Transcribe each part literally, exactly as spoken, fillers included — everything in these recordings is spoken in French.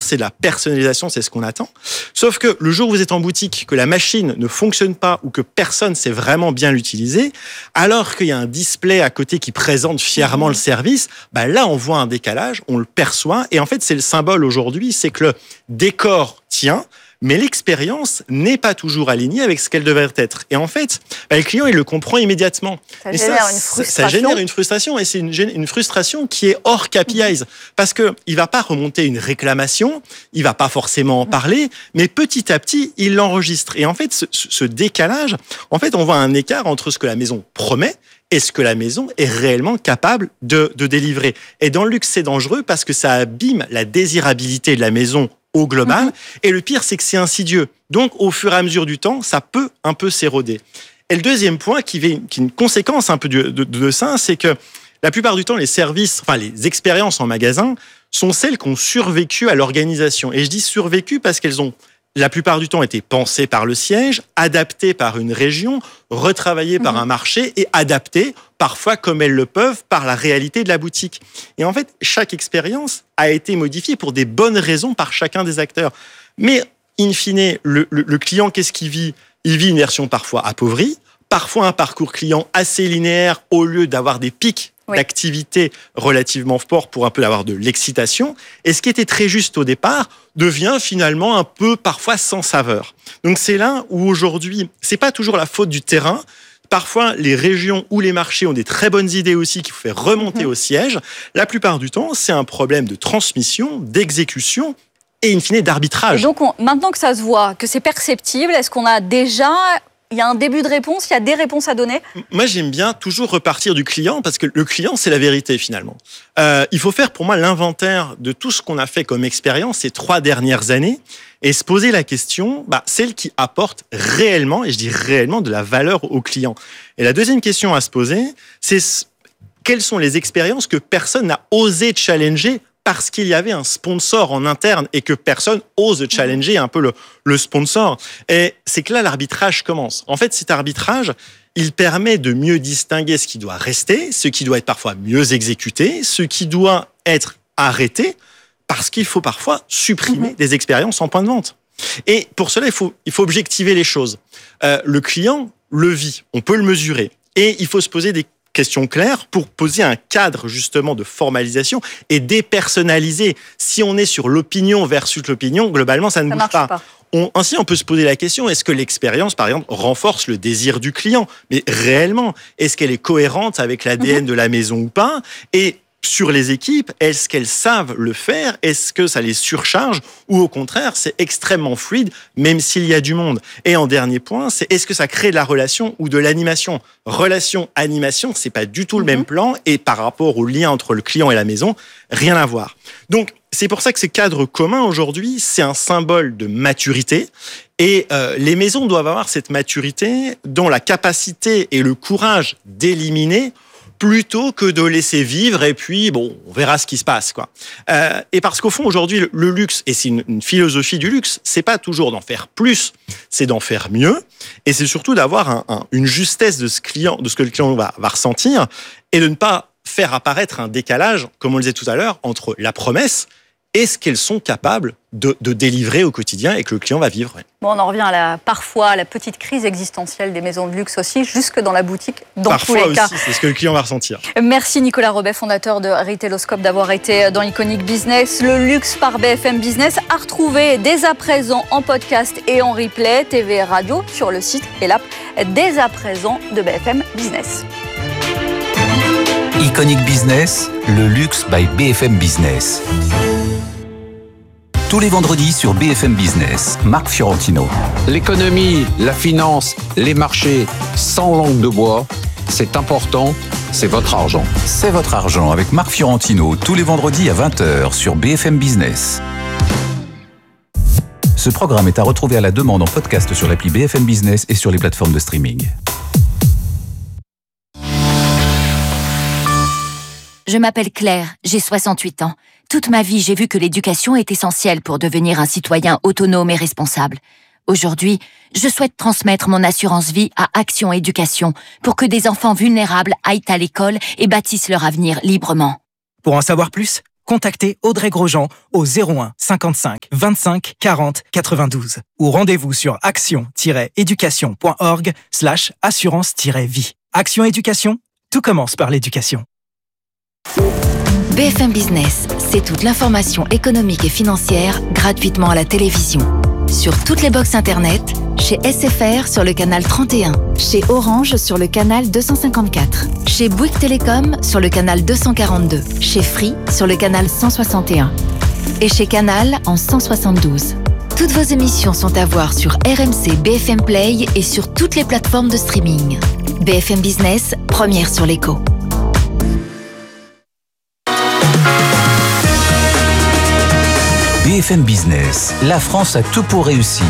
c'est de la personnalisation, c'est ce qu'on attend. Sauf que le jour où vous êtes en boutique, que la machine ne fonctionne pas ou que personne sait vraiment bien l'utiliser, alors qu'il y a un display à côté qui présente fièrement mmh. le service, bah là, on voit un décalage, on le perçoit. Et en fait, c'est le symbole aujourd'hui, c'est que le décor tient, mais l'expérience n'est pas toujours alignée avec ce qu'elle devrait être. Et en fait, bah, le client, il le comprend immédiatement. Ça et génère ça, une frustration. Ça génère une frustration, et c'est une, une frustration qui est hors K P Is. Parce qu'il ne va pas remonter une réclamation, il ne va pas forcément en parler, mais petit à petit, il l'enregistre. Et en fait, ce, ce décalage, en fait, on voit un écart entre ce que la maison promet et ce que la maison est réellement capable de, de délivrer. Et dans le luxe, c'est dangereux parce que ça abîme la désirabilité de la maison au global. Mmh. Et le pire, c'est que c'est insidieux. Donc, au fur et à mesure du temps, ça peut un peu s'éroder. Et le deuxième point, qui est une conséquence un peu de, de, de ça, c'est que la plupart du temps, les services, enfin les expériences en magasin sont celles qui ont survécu à l'organisation. Et je dis survécu parce qu'elles ont la plupart du temps été pensées par le siège, adaptées par une région, retravaillées mmh. par un marché et adaptées parfois comme elles le peuvent par la réalité de la boutique. Et en fait, chaque expérience a été modifiée pour des bonnes raisons par chacun des acteurs. Mais in fine, le, le, le client, qu'est-ce qu'il vit ? Il vit une version parfois appauvrie, parfois un parcours client assez linéaire au lieu d'avoir des pics oui. d'activité relativement forts pour un peu avoir de l'excitation. Et ce qui était très juste au départ devient finalement un peu parfois sans saveur. Donc c'est là où aujourd'hui, c'est pas toujours la faute du terrain. Parfois, les régions ou les marchés ont des très bonnes idées aussi qu'il faut faire remonter mmh. au siège. La plupart du temps, c'est un problème de transmission, d'exécution et in fine d'arbitrage. Et donc, on, maintenant que ça se voit, que c'est perceptible, est-ce qu'on a déjà... Il y a un début de réponse, il y a des réponses à donner ? Moi, j'aime bien toujours repartir du client parce que le client, c'est la vérité finalement. Euh, il faut faire pour moi l'inventaire de tout ce qu'on a fait comme expérience ces trois dernières années et se poser la question, bah, celle qui apporte réellement, et je dis réellement, de la valeur au client. Et la deuxième question à se poser, c'est quelles sont les expériences que personne n'a osé challenger parce qu'il y avait un sponsor en interne et que personne ose challenger un peu le, le sponsor. Et c'est que là, l'arbitrage commence. En fait, cet arbitrage, il permet de mieux distinguer ce qui doit rester, ce qui doit être parfois mieux exécuté, ce qui doit être arrêté, parce qu'il faut parfois supprimer mmh. des expériences en point de vente. Et pour cela, il faut, il faut objectiver les choses. Euh, le client le vit, on peut le mesurer. Et il faut se poser des question claire pour poser un cadre justement de formalisation et dépersonnaliser. Si on est sur l'opinion versus l'opinion, globalement, ça ne ça bouge pas. pas. On, ainsi, on peut se poser la question, est-ce que l'expérience, par exemple, renforce le désir du client ? Mais réellement, est-ce qu'elle est cohérente avec l'A D N mmh. de la maison ou pas ? Et sur les équipes, est-ce qu'elles savent le faire ? Est-ce que ça les surcharge ? Ou au contraire, c'est extrêmement fluide, même s'il y a du monde. Et en dernier point, c'est est-ce que ça crée de la relation ou de l'animation ? Relation, animation, c'est pas du tout le mmh. même plan. Et par rapport au lien entre le client et la maison, rien à voir. Donc, c'est pour ça que ces cadres communs, aujourd'hui, c'est un symbole de maturité. Et euh, les maisons doivent avoir cette maturité dont la capacité et le courage d'éliminer plutôt que de laisser vivre et puis, bon, on verra ce qui se passe, quoi. Euh, et parce qu'au fond, aujourd'hui, le, le luxe, et c'est une, une philosophie du luxe, c'est pas toujours d'en faire plus, c'est d'en faire mieux, et c'est surtout d'avoir un, un, une justesse de ce client, de ce que le client va, va ressentir, et de ne pas faire apparaître un décalage, comme on le disait tout à l'heure, entre la promesse et ce qu'elles sont capables de, de délivrer au quotidien et que le client va vivre. Bon, on en revient à la, parfois à la petite crise existentielle des maisons de luxe aussi, jusque dans la boutique, dans parfois tous les cas. Parfois aussi, c'est ce que le client va ressentir. Merci Nicolas Robet, fondateur de Retailoscope, d'avoir été dans Iconic Business. Le luxe par B F M Business à retrouver dès à présent en podcast et en replay, T V et radio, sur le site et l'app dès à présent de B F M Business. Iconic Business, le luxe by B F M Business. Tous les vendredis sur B F M Business, Marc Fiorentino. L'économie, la finance, les marchés, sans langue de bois, c'est important, c'est votre argent. C'est votre argent avec Marc Fiorentino, tous les vendredis à vingt heures sur B F M Business. Ce programme est à retrouver à la demande en podcast sur l'appli B F M Business et sur les plateformes de streaming. Je m'appelle Claire, j'ai soixante-huit ans. Toute ma vie, j'ai vu que l'éducation est essentielle pour devenir un citoyen autonome et responsable. Aujourd'hui, je souhaite transmettre mon assurance vie à Action Éducation pour que des enfants vulnérables aillent à l'école et bâtissent leur avenir librement. Pour en savoir plus, Contactez Audrey Grosjean au zéro un cinquante-cinq vingt-cinq quarante quatre-vingt-douze ou rendez-vous sur action-éducation.org slash assurance-vie. Action Éducation, tout commence par l'éducation. B F M Business, c'est toute l'information économique et financière gratuitement à la télévision. Sur toutes les box internet, chez S F R sur le canal trente et un, chez Orange sur le canal deux cent cinquante-quatre, chez Bouygues Télécom sur le canal deux cent quarante-deux, chez Free sur le canal cent soixante et un et chez Canal en cent soixante-douze. Toutes vos émissions sont à voir sur R M C B F M Play et sur toutes les plateformes de streaming. B F M Business, première sur l'écho. B F M Business, la France a tout pour réussir.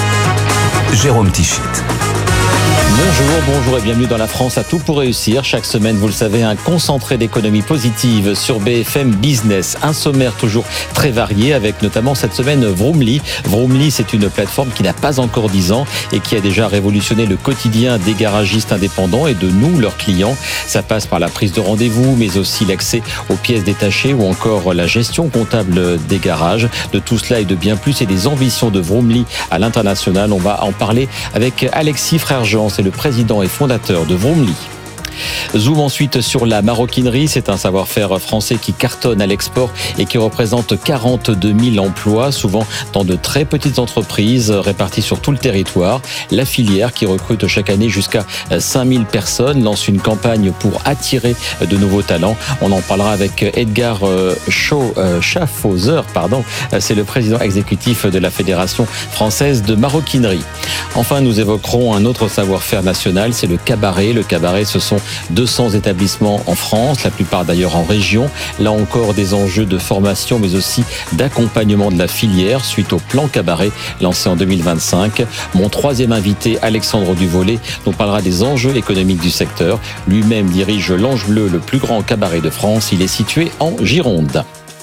Jérôme Tichit. Bonjour, bonjour et bienvenue dans La France a tout pour réussir. Chaque semaine, vous le savez, un concentré d'économie positive sur B F M Business. Un sommaire toujours très varié avec notamment cette semaine Vroomly. Vroomly, c'est une plateforme qui n'a pas encore dix ans et qui a déjà révolutionné le quotidien des garagistes indépendants et de nous, leurs clients. Ça passe par la prise de rendez-vous, mais aussi l'accès aux pièces détachées ou encore la gestion comptable des garages. De tout cela et de bien plus et des ambitions de Vroomly à l'international. On va en parler avec Alexis Frère-Jean, c'est le président et fondateur de Vroomly. Zoom ensuite sur la maroquinerie, c'est un savoir-faire français qui cartonne à l'export et qui représente quarante-deux mille emplois, souvent dans de très petites entreprises réparties sur tout le territoire. La filière, qui recrute chaque année jusqu'à cinq mille personnes, lance une campagne pour attirer de nouveaux talents. On en parlera avec Edgar Schaffhauser, pardon, c'est le président exécutif de la Fédération française de maroquinerie. Enfin, nous évoquerons un autre savoir-faire national, c'est le cabaret. Le cabaret, ce sont deux cents établissements en France, la plupart d'ailleurs en région. Là encore, des enjeux de formation, mais aussi d'accompagnement de la filière suite au plan cabaret lancé en deux mille vingt-cinq. Mon troisième invité, Alexandre Duvollet, nous parlera des enjeux économiques du secteur. Lui-même dirige l'Ange Bleu, le plus grand cabaret de France. Il est situé en Gironde.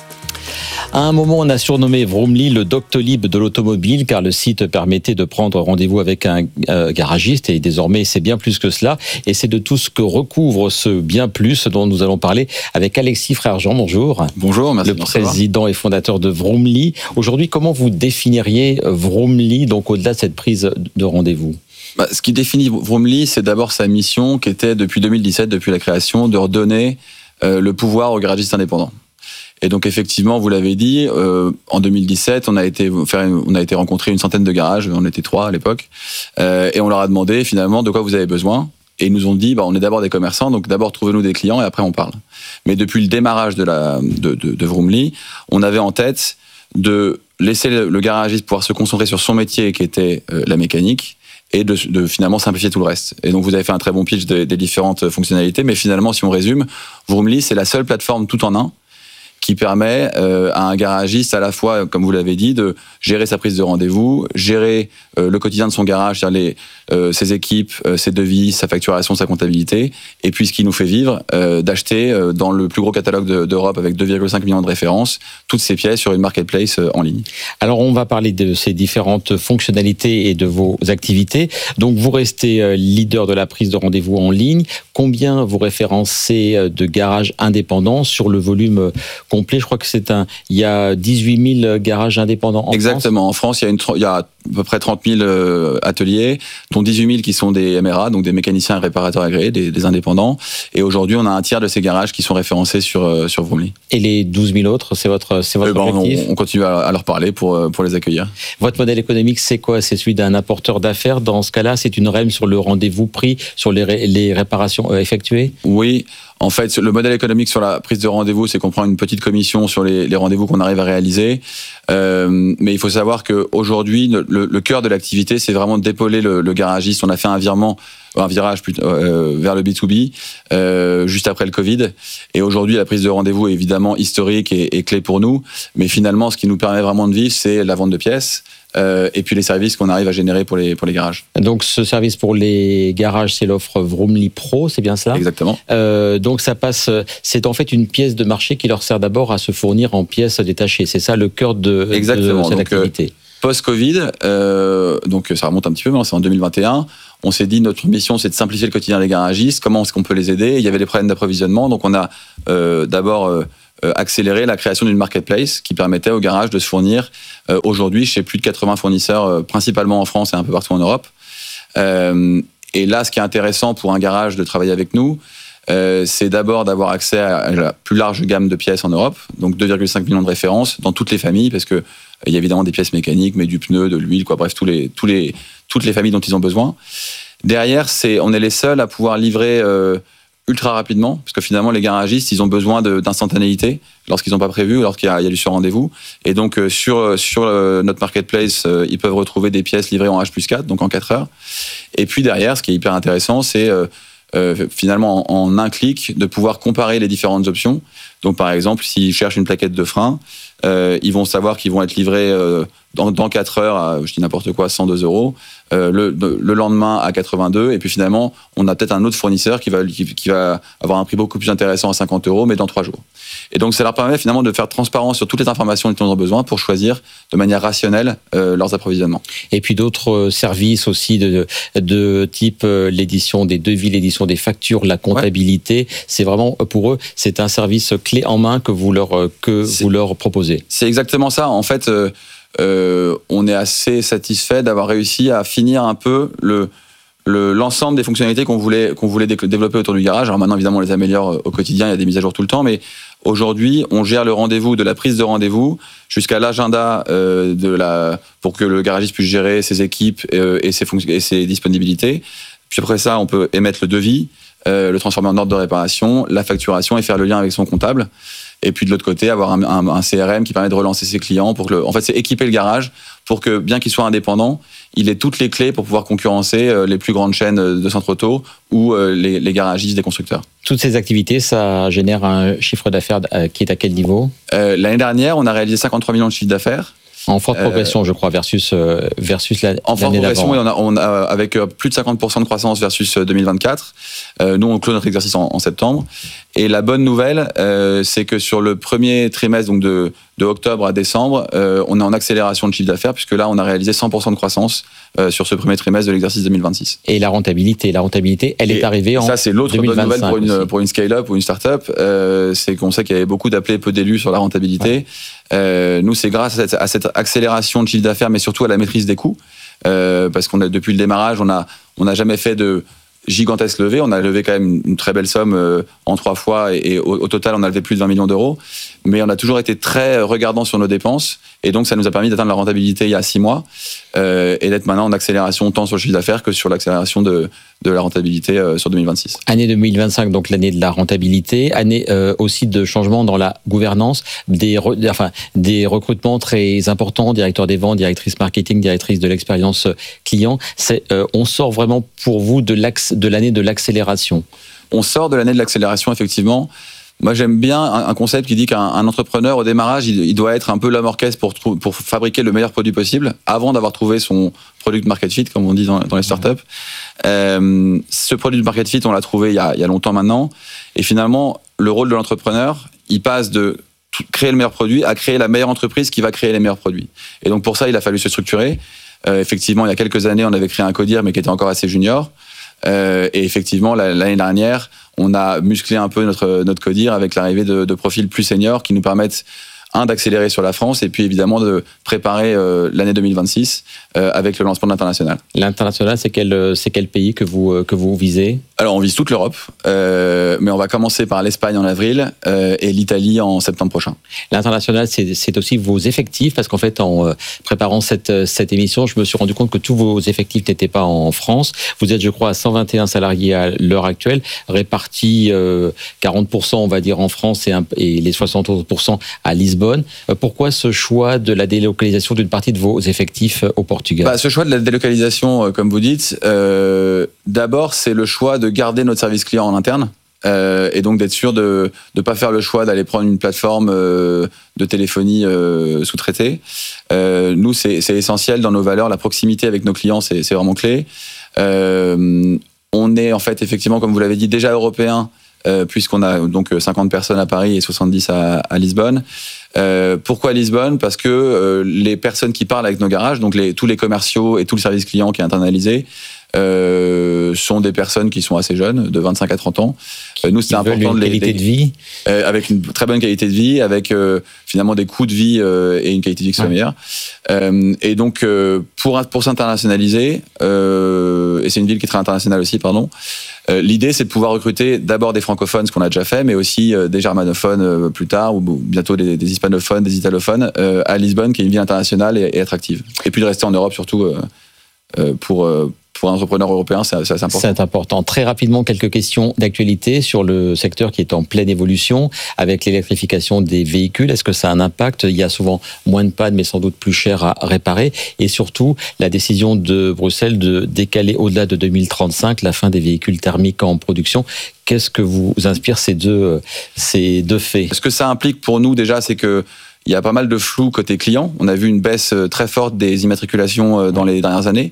À un moment, on a surnommé Vroomly le Doctolib de l'automobile, car le site permettait de prendre rendez-vous avec un euh, garagiste, et désormais c'est bien plus que cela, et c'est de tout ce que recouvre ce bien plus dont nous allons parler avec Alexis Frère-Jean. Bonjour. Bonjour, merci. Le président et fondateur de Vroomly. Aujourd'hui, comment vous définiriez Vroomly, donc au-delà de cette prise de rendez-vous? Bah, ce qui définit Vroomly, c'est d'abord sa mission, qui était depuis deux mille dix-sept, depuis la création, de redonner euh, le pouvoir aux garagistes indépendants. Et donc effectivement, vous l'avez dit, euh, en deux mille dix-sept, on a été faire, on a été rencontrer une centaine de garages, on était trois à l'époque, euh, et on leur a demandé finalement de quoi vous avez besoin. Et ils nous ont dit, bah, on est d'abord des commerçants, donc d'abord trouvez-nous des clients et après on parle. Mais depuis le démarrage de la de, de, de Vroomly, on avait en tête de laisser le, le garagiste pouvoir se concentrer sur son métier qui était euh, la mécanique, et de, de finalement simplifier tout le reste. Et donc vous avez fait un très bon pitch des, des différentes fonctionnalités, mais finalement, si on résume, Vroomly, c'est la seule plateforme tout en un qui permet euh, à un garagiste à la fois, comme vous l'avez dit, de gérer sa prise de rendez-vous, gérer euh, le quotidien de son garage, c'est-à-dire les, euh, ses équipes, euh, ses devis, sa facturation, sa comptabilité, et puis ce qui nous fait vivre, euh, d'acheter euh, dans le plus gros catalogue de, d'Europe avec deux virgule cinq millions de références, toutes ces pièces sur une marketplace euh, en ligne. Alors on va parler de ces différentes fonctionnalités et de vos activités. Donc vous restez euh, leader de la prise de rendez-vous en ligne. Combien vous référencez euh, de garages indépendants sur le volume euh, complet? Je crois que c'est un, il y a dix-huit mille garages indépendants en Exactement. France. En France, il y a, une, il y a à peu près trente mille euh, ateliers, dont dix-huit mille qui sont des M R A, donc des mécaniciens et réparateurs agréés, des, des indépendants. Et aujourd'hui, on a un tiers de ces garages qui sont référencés sur, euh, sur Vroomly. Et les douze mille autres, c'est votre, c'est votre ben, objectif? on, on continue à, à leur parler pour, pour les accueillir. Votre modèle économique, c'est quoi? C'est celui d'un apporteur d'affaires. Dans ce cas-là, c'est une R E M sur le rendez-vous pris, sur les, ré, les réparations effectuées? Oui. En fait, le modèle économique sur la prise de rendez-vous, c'est qu'on prend une petite commission sur les, les rendez-vous qu'on arrive à réaliser. Euh, mais il faut savoir qu'aujourd'hui, le, le cœur de l'activité, c'est vraiment d'épauler le, le garagiste. On a fait un virement, un virage plutôt, euh, vers le B deux B euh, juste après le Covid. Et aujourd'hui, la prise de rendez-vous est évidemment historique et, et clé pour nous. Mais finalement, ce qui nous permet vraiment de vivre, c'est la vente de pièces. Euh, et puis les services qu'on arrive à générer pour les, pour les garages. Donc ce service pour les garages, c'est l'offre Vroomly Pro, c'est bien ça? Exactement. Euh, donc ça passe, c'est en fait une pièce de marché qui leur sert d'abord à se fournir en pièces détachées. C'est ça le cœur de, Exactement. de cette donc, activité. Euh, post-Covid, euh, donc ça remonte un petit peu, mais c'est en deux mille vingt et un. On s'est dit notre mission, c'est de simplifier le quotidien des garagistes. Comment est-ce qu'on peut les aider? Il y avait des problèmes d'approvisionnement, donc on a euh, d'abord euh, euh, accéléré la création d'une marketplace qui permettait aux garages de se fournir euh, aujourd'hui chez plus de quatre-vingts fournisseurs, euh, principalement en France et un peu partout en Europe. Euh, et là, ce qui est intéressant pour un garage de travailler avec nous, euh, c'est d'abord d'avoir accès à la plus large gamme de pièces en Europe, donc deux virgule cinq millions de références dans toutes les familles, parce que il y a évidemment des pièces mécaniques, mais du pneu, de l'huile, quoi, bref, tous les, tous les, toutes les familles dont ils ont besoin. Derrière, c'est, on est les seuls à pouvoir livrer euh, ultra rapidement, parce que finalement, les garagistes, ils ont besoin de, d'instantanéité lorsqu'ils n'ont pas prévu, lorsqu'il y a, il y a du sur-rendez-vous. Et donc, euh, sur, sur euh, notre marketplace, euh, ils peuvent retrouver des pièces livrées en H plus quatre, donc en quatre heures. Et puis derrière, ce qui est hyper intéressant, c'est euh, euh, finalement, en, en un clic, de pouvoir comparer les différentes options. Donc, par exemple, s'ils cherchent une plaquette de frein, euh, ils vont savoir qu'ils vont être livrés euh, dans, dans quatre heures à, je dis n'importe quoi, cent deux euros. Euh, le, le lendemain à quatre-vingt-deux, et puis finalement, on a peut-être un autre fournisseur qui va, qui, qui va avoir un prix beaucoup plus intéressant à cinquante euros, mais dans trois jours. Et donc, ça leur permet finalement de faire transparence sur toutes les informations dont ils ont besoin pour choisir de manière rationnelle euh, leurs approvisionnements. Et puis d'autres services aussi de, de type euh, l'édition des devis, l'édition des factures, la comptabilité. Ouais. C'est vraiment, pour eux, c'est un service clé en main que vous leur, que vous leur proposez. C'est exactement ça. En fait, euh, Euh, on est assez satisfait d'avoir réussi à finir un peu le, le, l'ensemble des fonctionnalités qu'on voulait, qu'on voulait développer autour du garage. Alors maintenant, évidemment, on les améliore au quotidien, il y a des mises à jour tout le temps, mais aujourd'hui, on gère le rendez-vous, de la prise de rendez-vous jusqu'à l'agenda euh, de la, pour que le garagiste puisse gérer ses équipes euh, et, ses fonction- et ses disponibilités. Puis après ça, on peut émettre le devis, euh, le transformer en ordre de réparation, la facturation et faire le lien avec son comptable. Et puis de l'autre côté, avoir un, un, un C R M qui permet de relancer ses clients pour que, le, en fait, c'est équiper le garage pour que, bien qu'il soit indépendant, il ait toutes les clés pour pouvoir concurrencer les plus grandes chaînes de centres auto ou les, les garagistes des constructeurs. Toutes ces activités, ça génère un chiffre d'affaires qui est à quel niveau ? euh, L'année dernière, on a réalisé cinquante-trois millions de chiffre d'affaires. En forte progression, euh, je crois, versus, euh, versus la, en l'année d'avant. En forte progression, oui, on a, on a, avec plus de cinquante pour cent de croissance versus deux mille vingt-quatre. Euh, nous, on clôt notre exercice en, en septembre. Et la bonne nouvelle, euh, c'est que sur le premier trimestre, donc de, de octobre à décembre, euh, on est en accélération de chiffre d'affaires, puisque là, on a réalisé cent pour cent de croissance euh, sur ce premier trimestre de l'exercice deux mille vingt-six. Et la rentabilité, la rentabilité, elle et est arrivée en deux mille vingt-cinq. Ça, c'est l'autre bonne nouvelle pour une, pour une scale-up ou une start-up, euh, c'est qu'on sait qu'il y avait beaucoup d'appelés, peu d'élus sur la rentabilité. Ouais. Euh, nous, c'est grâce à cette, à cette accélération de chiffre d'affaires, mais surtout à la maîtrise des coûts, euh, parce qu'on a depuis le démarrage, on a on n'a jamais fait de gigantesque levée. On a levé quand même une très belle somme euh, en trois fois, et, et au, au total, on a levé plus de vingt millions d'euros. Mais on a toujours été très regardant sur nos dépenses, et donc ça nous a permis d'atteindre la rentabilité il y a six mois, euh, et d'être maintenant en accélération tant sur le chiffre d'affaires que sur l'accélération de, de la rentabilité euh, sur deux mille vingt-six. Année deux mille vingt-cinq, donc l'année de la rentabilité, année euh, aussi de changement dans la gouvernance, des, re, enfin, des recrutements très importants, directeur des ventes, directrice marketing, directrice de l'expérience client. C'est, euh, on sort vraiment pour vous de, l'axe, de l'année de l'accélération. On sort de l'année de l'accélération, effectivement. Moi, j'aime bien un concept qui dit qu'un un entrepreneur, au démarrage, il, il doit être un peu l'homme orchestre pour, pour fabriquer le meilleur produit possible avant d'avoir trouvé son product market fit, comme on dit dans, dans les startups. Euh, ce product market fit, on l'a trouvé il y, a, il y a longtemps maintenant. Et finalement, le rôle de l'entrepreneur, il passe de créer le meilleur produit à créer la meilleure entreprise qui va créer les meilleurs produits. Et donc, pour ça, il a fallu se structurer. Euh, effectivement, il y a quelques années, on avait créé un Codir, mais qui était encore assez junior. Euh, et effectivement, l'année dernière, on a musclé un peu notre, notre Codir avec l'arrivée de, de profils plus seniors qui nous permettent, un, d'accélérer sur la France, et puis évidemment de préparer euh, l'année deux mille vingt-six euh, avec le lancement de l'international. L'international, c'est quel, c'est quel pays que vous, que vous visez ? Alors, on vise toute l'Europe, euh, mais on va commencer par l'Espagne en avril euh, et l'Italie en septembre prochain. L'international, c'est, c'est aussi vos effectifs, parce qu'en fait, en euh, préparant cette, cette émission, je me suis rendu compte que tous vos effectifs n'étaient pas en France. Vous êtes, je crois, à cent vingt et un salariés à l'heure actuelle, répartis euh, quarante pour cent, on va dire, en France et, un, et les soixante pour cent à Lisbonne. Pourquoi ce choix de la délocalisation d'une partie de vos effectifs au Portugal ? Bah, ce choix de la délocalisation, comme vous dites, euh, d'abord, c'est le choix de garder notre service client en interne. Euh, et donc d'être sûr de ne pas faire le choix d'aller prendre une plateforme euh, de téléphonie euh, sous-traitée. Euh, nous, c'est, c'est essentiel dans nos valeurs. La proximité avec nos clients, c'est, c'est vraiment clé. Euh, on est en fait, effectivement, comme vous l'avez dit, déjà européen, euh, puisqu'on a donc cinquante personnes à Paris et soixante-dix à, à Lisbonne. Euh, pourquoi Lisbonne ? Parce que euh, les personnes qui parlent avec nos garages, donc les, tous les commerciaux et tout le service client qui est internalisé, euh, sont des personnes qui sont assez jeunes, de vingt-cinq à trente ans. Qui, Nous, c'est important une de les, qualité les, de vie euh, avec une très bonne qualité de vie, avec euh, finalement des coûts de vie euh, et une qualité de vie qui soit meilleure. Euh, et donc, euh, pour pour s'internationaliser, euh, et c'est une ville qui est très internationale aussi, pardon. Euh, l'idée, c'est de pouvoir recruter d'abord des francophones, ce qu'on a déjà fait, mais aussi euh, des germanophones euh, plus tard, ou bientôt des, des hispanophones, des italophones, euh, à Lisbonne, qui est une ville internationale et, et attractive. Et puis de rester en Europe surtout euh, euh, pour euh, pour un entrepreneur européen, c'est assez important. C'est important. Très rapidement, quelques questions d'actualité sur le secteur qui est en pleine évolution avec l'électrification des véhicules. Est-ce que ça a un impact ? Il y a souvent moins de pannes, mais sans doute plus cher à réparer. Et surtout, la décision de Bruxelles de décaler au-delà de deux mille trente-cinq la fin des véhicules thermiques en production. Qu'est-ce que vous inspire ces deux, ces deux faits ? Ce que ça implique pour nous, déjà, c'est que il y a pas mal de flou côté client. On a vu une baisse très forte des immatriculations dans les dernières années.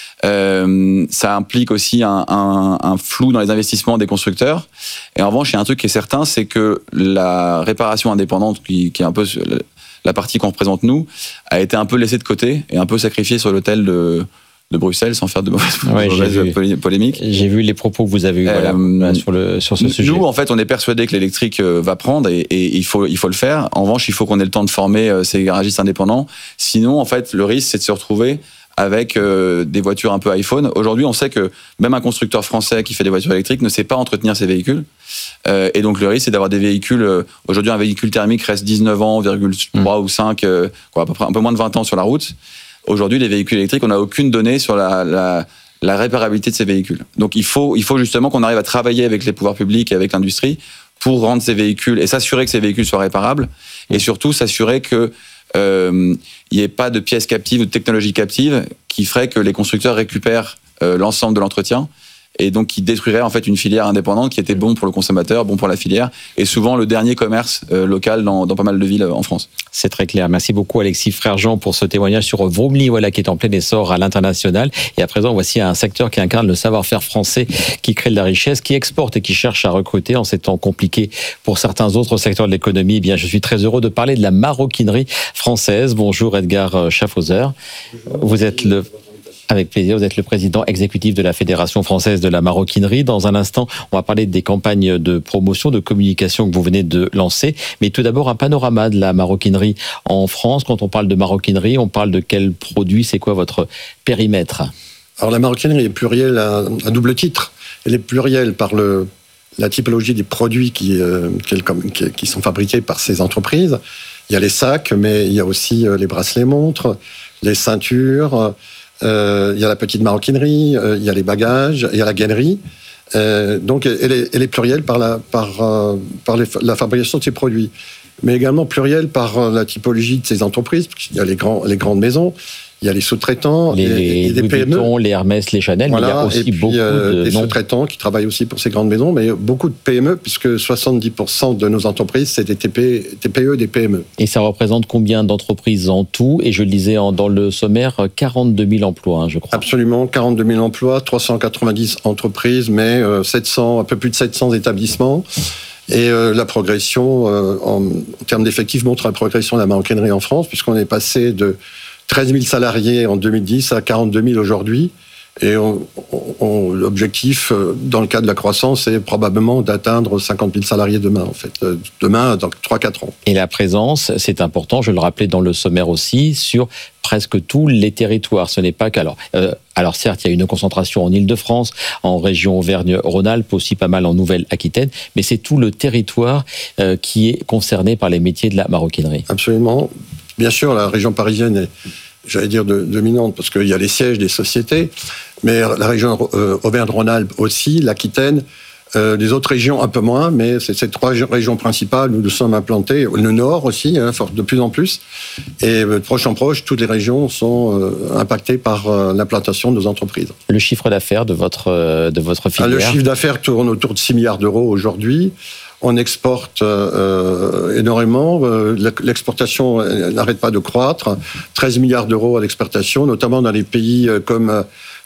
Euh, ça implique aussi un, un, un flou dans les investissements des constructeurs. Et en revanche, il y a un truc qui est certain, c'est que la réparation indépendante, qui, qui est un peu la partie qu'on représente nous, a été un peu laissée de côté et un peu sacrifiée sur l'autel de, de Bruxelles, sans faire de mauvaises, ouais, mauvaises polémiques. J'ai vu les propos que vous avez eus euh, voilà, sur, le, sur ce nous, sujet. Nous, en fait, on est persuadé que l'électrique va prendre et, et il, faut, il faut le faire. En revanche, il faut qu'on ait le temps de former ces garagistes indépendants. Sinon, en fait, le risque, c'est de se retrouver avec euh, des voitures un peu iPhone. Aujourd'hui, on sait que même un constructeur français qui fait des voitures électriques ne sait pas entretenir ses véhicules. Euh, et donc, le risque, c'est d'avoir des véhicules... Euh, aujourd'hui, un véhicule thermique reste dix-neuf ans, virgule trois mmh. ou cinq, euh, quoi, à peu près un peu moins de vingt ans sur la route. Aujourd'hui, les véhicules électriques, on n'a aucune donnée sur la, la, la réparabilité de ces véhicules. Donc, il faut, il faut justement qu'on arrive à travailler avec les pouvoirs publics et avec l'industrie pour rendre ces véhicules et s'assurer que ces véhicules soient réparables et surtout s'assurer que euh, il n'y ait pas de pièces captives ou de technologies captives qui feraient que les constructeurs récupèrent euh, l'ensemble de l'entretien et donc qui détruirait en fait une filière indépendante qui était bon pour le consommateur, bon pour la filière et souvent le dernier commerce euh, local dans, dans pas mal de villes en France. C'est très clair. Merci beaucoup Alexis Frère-Jean pour ce témoignage sur Vroomly, voilà, qui est en plein essor à l'international. Et à présent, voici un secteur qui incarne le savoir-faire français, qui crée de la richesse, qui exporte et qui cherche à recruter en ces temps compliqués pour certains autres secteurs de l'économie. Eh bien, je suis très heureux de parler de la maroquinerie française. Bonjour Edgar Schaffhauser. Vous êtes le... Avec plaisir, vous êtes le président exécutif de la Fédération française de la maroquinerie. Dans un instant, on va parler des campagnes de promotion, de communication que vous venez de lancer. Mais tout d'abord, un panorama de la maroquinerie en France. Quand on parle de maroquinerie, on parle de quel produit ? C'est quoi votre périmètre ? Alors la maroquinerie est plurielle à, à double titre. Elle est plurielle par le, la typologie des produits qui, euh, qui, qui sont fabriqués par ces entreprises. Il y a les sacs, mais il y a aussi les bracelets-montres, les ceintures... Euh, il y a la petite maroquinerie, euh, il y a les bagages, il y a la gainerie. Euh, donc, elle est, elle est plurielle par, la, par, euh, par les, la fabrication de ces produits, mais également plurielle par la typologie de ces entreprises. Il y a les, grands, les grandes maisons, il y a les sous-traitants, les, et, et des P M E. Vuitton, les Hermès, les Chanel, voilà, mais il y a aussi et puis, beaucoup euh, de... des sous-traitants qui travaillent aussi pour ces grandes maisons, mais beaucoup de P M E, puisque soixante-dix pour cent de nos entreprises, c'est des T P E, des P M E. Et ça représente combien d'entreprises en tout ? Et je le disais en, dans le sommaire, quarante-deux mille emplois, hein, je crois. Absolument, quarante-deux mille emplois, trois cent quatre-vingt-dix entreprises, mais euh, sept cents, un peu plus de sept cents établissements. Et euh, la progression, euh, en, en termes d'effectifs, montre la progression de la maroquinerie en France, puisqu'on est passé de treize mille salariés en deux mille dix à quarante-deux mille aujourd'hui. Et on, on, l'objectif, dans le cadre de la croissance, est probablement d'atteindre cinquante mille salariés demain, en fait. Demain, dans trois à quatre ans. Et la présence, c'est important, je le rappelais dans le sommaire aussi, sur presque tous les territoires. Ce n'est pas qu'alors... Euh, alors certes, il y a une concentration en Île-de-France, en région Auvergne-Rhône-Alpes, aussi pas mal en Nouvelle-Aquitaine, mais c'est tout le territoire euh, qui est concerné par les métiers de la maroquinerie. Absolument. Bien sûr, la région parisienne est, j'allais dire, de, dominante, parce qu'il y a les sièges des sociétés, mais la région euh, Auvergne-Rhône-Alpes aussi, l'Aquitaine, euh, les autres régions un peu moins, mais c'est ces trois régions principales où nous sommes implantés, le Nord aussi, hein, de plus en plus, et de proche en proche, toutes les régions sont euh, impactées par euh, l'implantation de nos entreprises. Le chiffre d'affaires de votre, euh, de votre filière ? Ah, le chiffre d'affaires tourne autour de six milliards d'euros aujourd'hui. On exporte euh, énormément. L'exportation n'arrête pas de croître. treize milliards d'euros à l'exportation, notamment dans les pays comme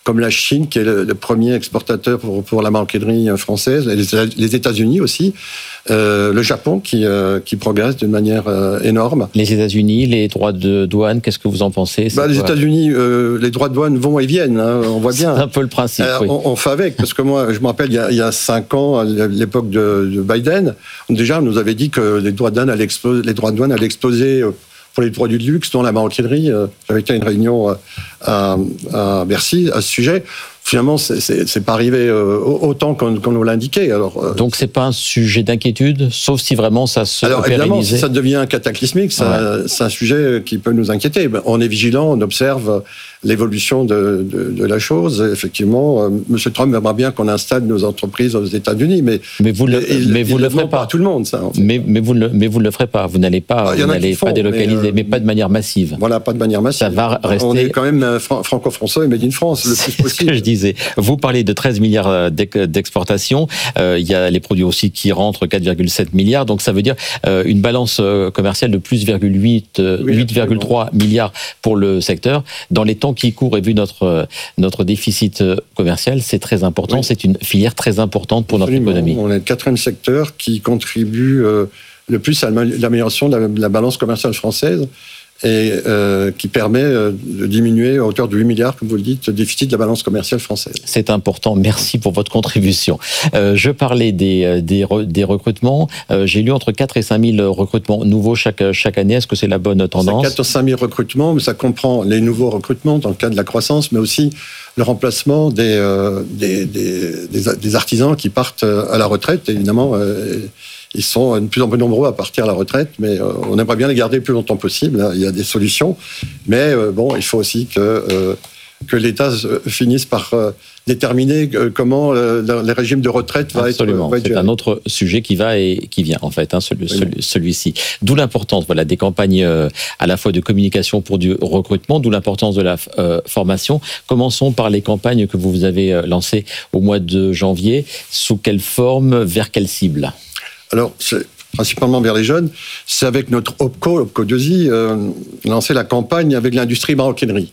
comme la Chine, qui est le, le premier exportateur pour, pour la maroquinerie française, les, les États-Unis aussi, euh, le Japon qui, euh, qui progresse d'une manière euh, énorme. Les États-Unis, les droits de douane, qu'est-ce que vous en pensez? Bah, les États-Unis, euh, les droits de douane vont et viennent, hein, on voit bien. C'est un peu le principe. Euh, oui. on, on fait avec, parce que moi, je me rappelle, il y a, il y a cinq ans, à l'époque de, de Biden, déjà, on nous avait dit que les droits de douane allaient exploser, les droits de douane allaient exploser pour les produits de luxe, dont la maroquinerie. J'avais été à une réunion à, à Bercy à ce sujet. Finalement, c'est, c'est, c'est pas arrivé autant qu'on, qu'on nous l'indiquait. Alors, donc, c'est pas un sujet d'inquiétude, sauf si vraiment ça se alors, pérennisait. Évidemment, si ça devient cataclysmique, ça, ouais. c'est un sujet qui peut nous inquiéter. On est vigilant, on observe l'évolution de, de, de la chose. Effectivement, euh, M. Trump aimerait bien qu'on installe nos entreprises aux États-Unis, mais mais vous le, il, mais vous il le ferez pas. pas à tout le monde, ça. En fait. Mais mais vous le mais vous ne le ferez pas. Vous n'allez pas, ah, vous n'allez pas font, délocaliser, mais, euh, mais, mais pas de manière massive. Voilà, pas de manière massive. Ça va rester. On est quand même franco-français et made in France le c'est plus possible. Ce que je disais. Vous parlez de treize milliards d'exportation. Euh, il y a les produits aussi qui rentrent, quatre virgule sept milliards. Donc ça veut dire euh, une balance commerciale de plus huit virgule trois milliards pour le secteur. Dans les temps qui courent et vu notre notre déficit commercial, c'est très important. Oui. C'est une filière très importante pour Absolument. Notre économie. On est le quatrième secteur qui contribue euh, le plus à l'amélioration de la, de la balance commerciale française. Et euh, qui permet euh, de diminuer à hauteur de huit milliards, comme vous le dites, le déficit de la balance commerciale française. C'est important, merci pour votre contribution. Euh, je parlais des, des, re, des recrutements. Euh, j'ai lu entre quatre et cinq mille recrutements nouveaux chaque, chaque année. Est-ce que c'est la bonne tendance? C'est quatre à cinq mille recrutements, mais ça comprend les nouveaux recrutements dans le cadre de la croissance, mais aussi le remplacement des, euh, des, des, des, des artisans qui partent à la retraite, évidemment. Euh, Ils sont de plus en plus nombreux à partir à la retraite, mais euh, on aimerait bien les garder le plus longtemps possible. Hein. Il y a des solutions, mais euh, bon, il faut aussi que euh, que l'État finisse par euh, déterminer comment euh, les régimes de retraite va Absolument. être. Va être c'est un autre sujet qui va et qui vient en fait, hein, celui, oui. celui, celui-ci. D'où l'importance, voilà, des campagnes euh, à la fois de communication pour du recrutement, d'où l'importance de la euh, formation. Commençons par les campagnes que vous avez lancées au mois de janvier. Sous quelle forme, vers quelle cible? Alors, c'est principalement vers les jeunes. C'est avec notre OPCO, OPCO deux I, euh, lancé la campagne avec l'industrie maroquinerie.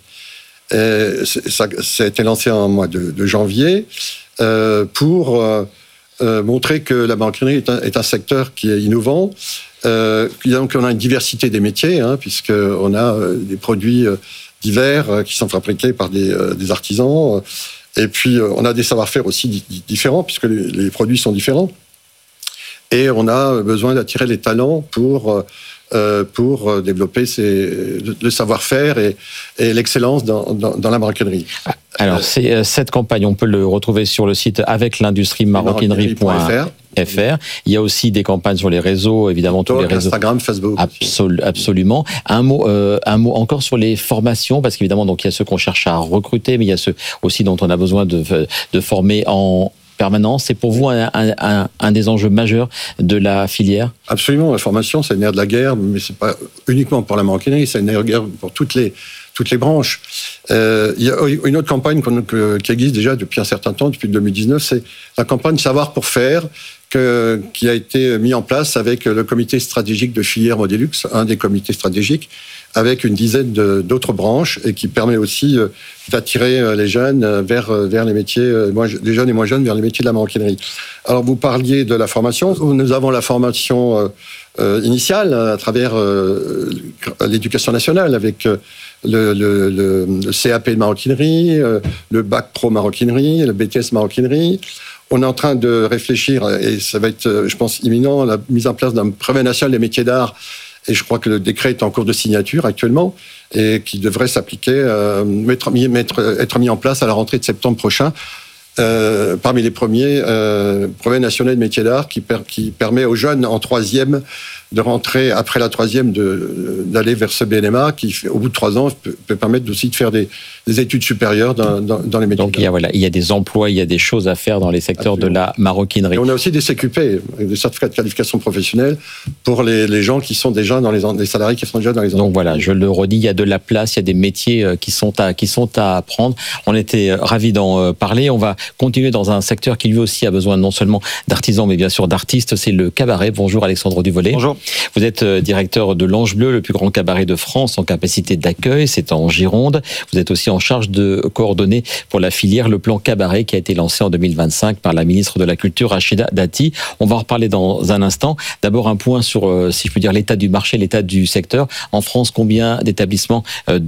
Et ça, ça a été lancé en mois de, de janvier euh, pour euh, euh, montrer que la maroquinerie est un, est un secteur qui est innovant. Euh, donc, on a une diversité des métiers, hein, puisqu'on a euh, des produits euh, divers euh, qui sont fabriqués par des, euh, des artisans. Et puis, euh, on a des savoir-faire aussi di- différents, puisque les, les produits sont différents. Et on a besoin d'attirer les talents pour, euh, pour développer ces, le savoir-faire et, et l'excellence dans, dans, dans la maroquinerie. Alors, c'est, cette campagne, on peut le retrouver sur le site avec l'industrie maroquinerie point f r. Il y a aussi des campagnes sur les réseaux, évidemment, tous les réseaux. Instagram, Facebook. Absol, absolument. Un mot, euh, un mot encore sur les formations, parce qu'évidemment, donc, il y a ceux qu'on cherche à recruter, mais il y a ceux aussi dont on a besoin de, de former en permanence. C'est pour vous un, un, un des enjeux majeurs de la filière? Absolument. La formation, c'est le nerf de la guerre, mais c'est pas uniquement pour la maroquinerie, c'est le nerf de la guerre pour toutes les, toutes les branches. Euh, il y a une autre campagne que, qui existe déjà depuis un certain temps, depuis deux mille dix-neuf, c'est la campagne Savoir pour faire, que, qui a été mise en place avec le comité stratégique de filière Modélux, un des comités stratégiques, avec une dizaine de, d'autres branches, et qui permet aussi euh, d'attirer euh, les jeunes vers, euh, vers les métiers, euh, moins, les jeunes et moins jeunes vers les métiers de la maroquinerie. Alors, vous parliez de la formation. Nous avons la formation euh, euh, initiale à travers euh, l'éducation nationale, avec euh, le, le, le, le C A P de maroquinerie, euh, le bac pro maroquinerie, le B T S maroquinerie. On est en train de réfléchir, et ça va être, je pense, imminent, la mise en place d'un brevet national des métiers d'art. Et je crois que le décret est en cours de signature actuellement et qui devrait s'appliquer, euh, mettre, mettre, être mis en place à la rentrée de septembre prochain. Euh, parmi les premiers, euh, brevet national de métiers d'art qui, per, qui permet aux jeunes en troisième de rentrer après la troisième, de, d'aller vers ce B N M A qui, au bout de trois ans, peut, peut permettre aussi de faire des, des études supérieures dans, dans, dans les métiers. Donc il y a voilà, il y a des emplois, il y a des choses à faire dans les secteurs Absolument. De la maroquinerie. Et on a aussi des C Q P, des certificats de qualification professionnelle pour les, les gens qui sont déjà dans les, les salariés qui sont déjà dans les entreprises. Donc voilà, je le redis, il y a de la place, il y a des métiers qui sont à qui sont à apprendre. On était ravis d'en parler. On va continuer dans un secteur qui lui aussi a besoin non seulement d'artisans, mais bien sûr d'artistes. C'est le cabaret. Bonjour Alexandre Duvollet. Bonjour. Vous êtes directeur de l'Ange Bleu, le plus grand cabaret de France en capacité d'accueil. C'est en Gironde. Vous êtes aussi en charge de coordonner pour la filière le plan cabaret qui a été lancé en deux mille vingt-cinq par la ministre de la Culture, Rachida Dati. On va en reparler dans un instant. D'abord, un point sur, si je peux dire, l'état du marché, l'état du secteur. En France, combien d'établissements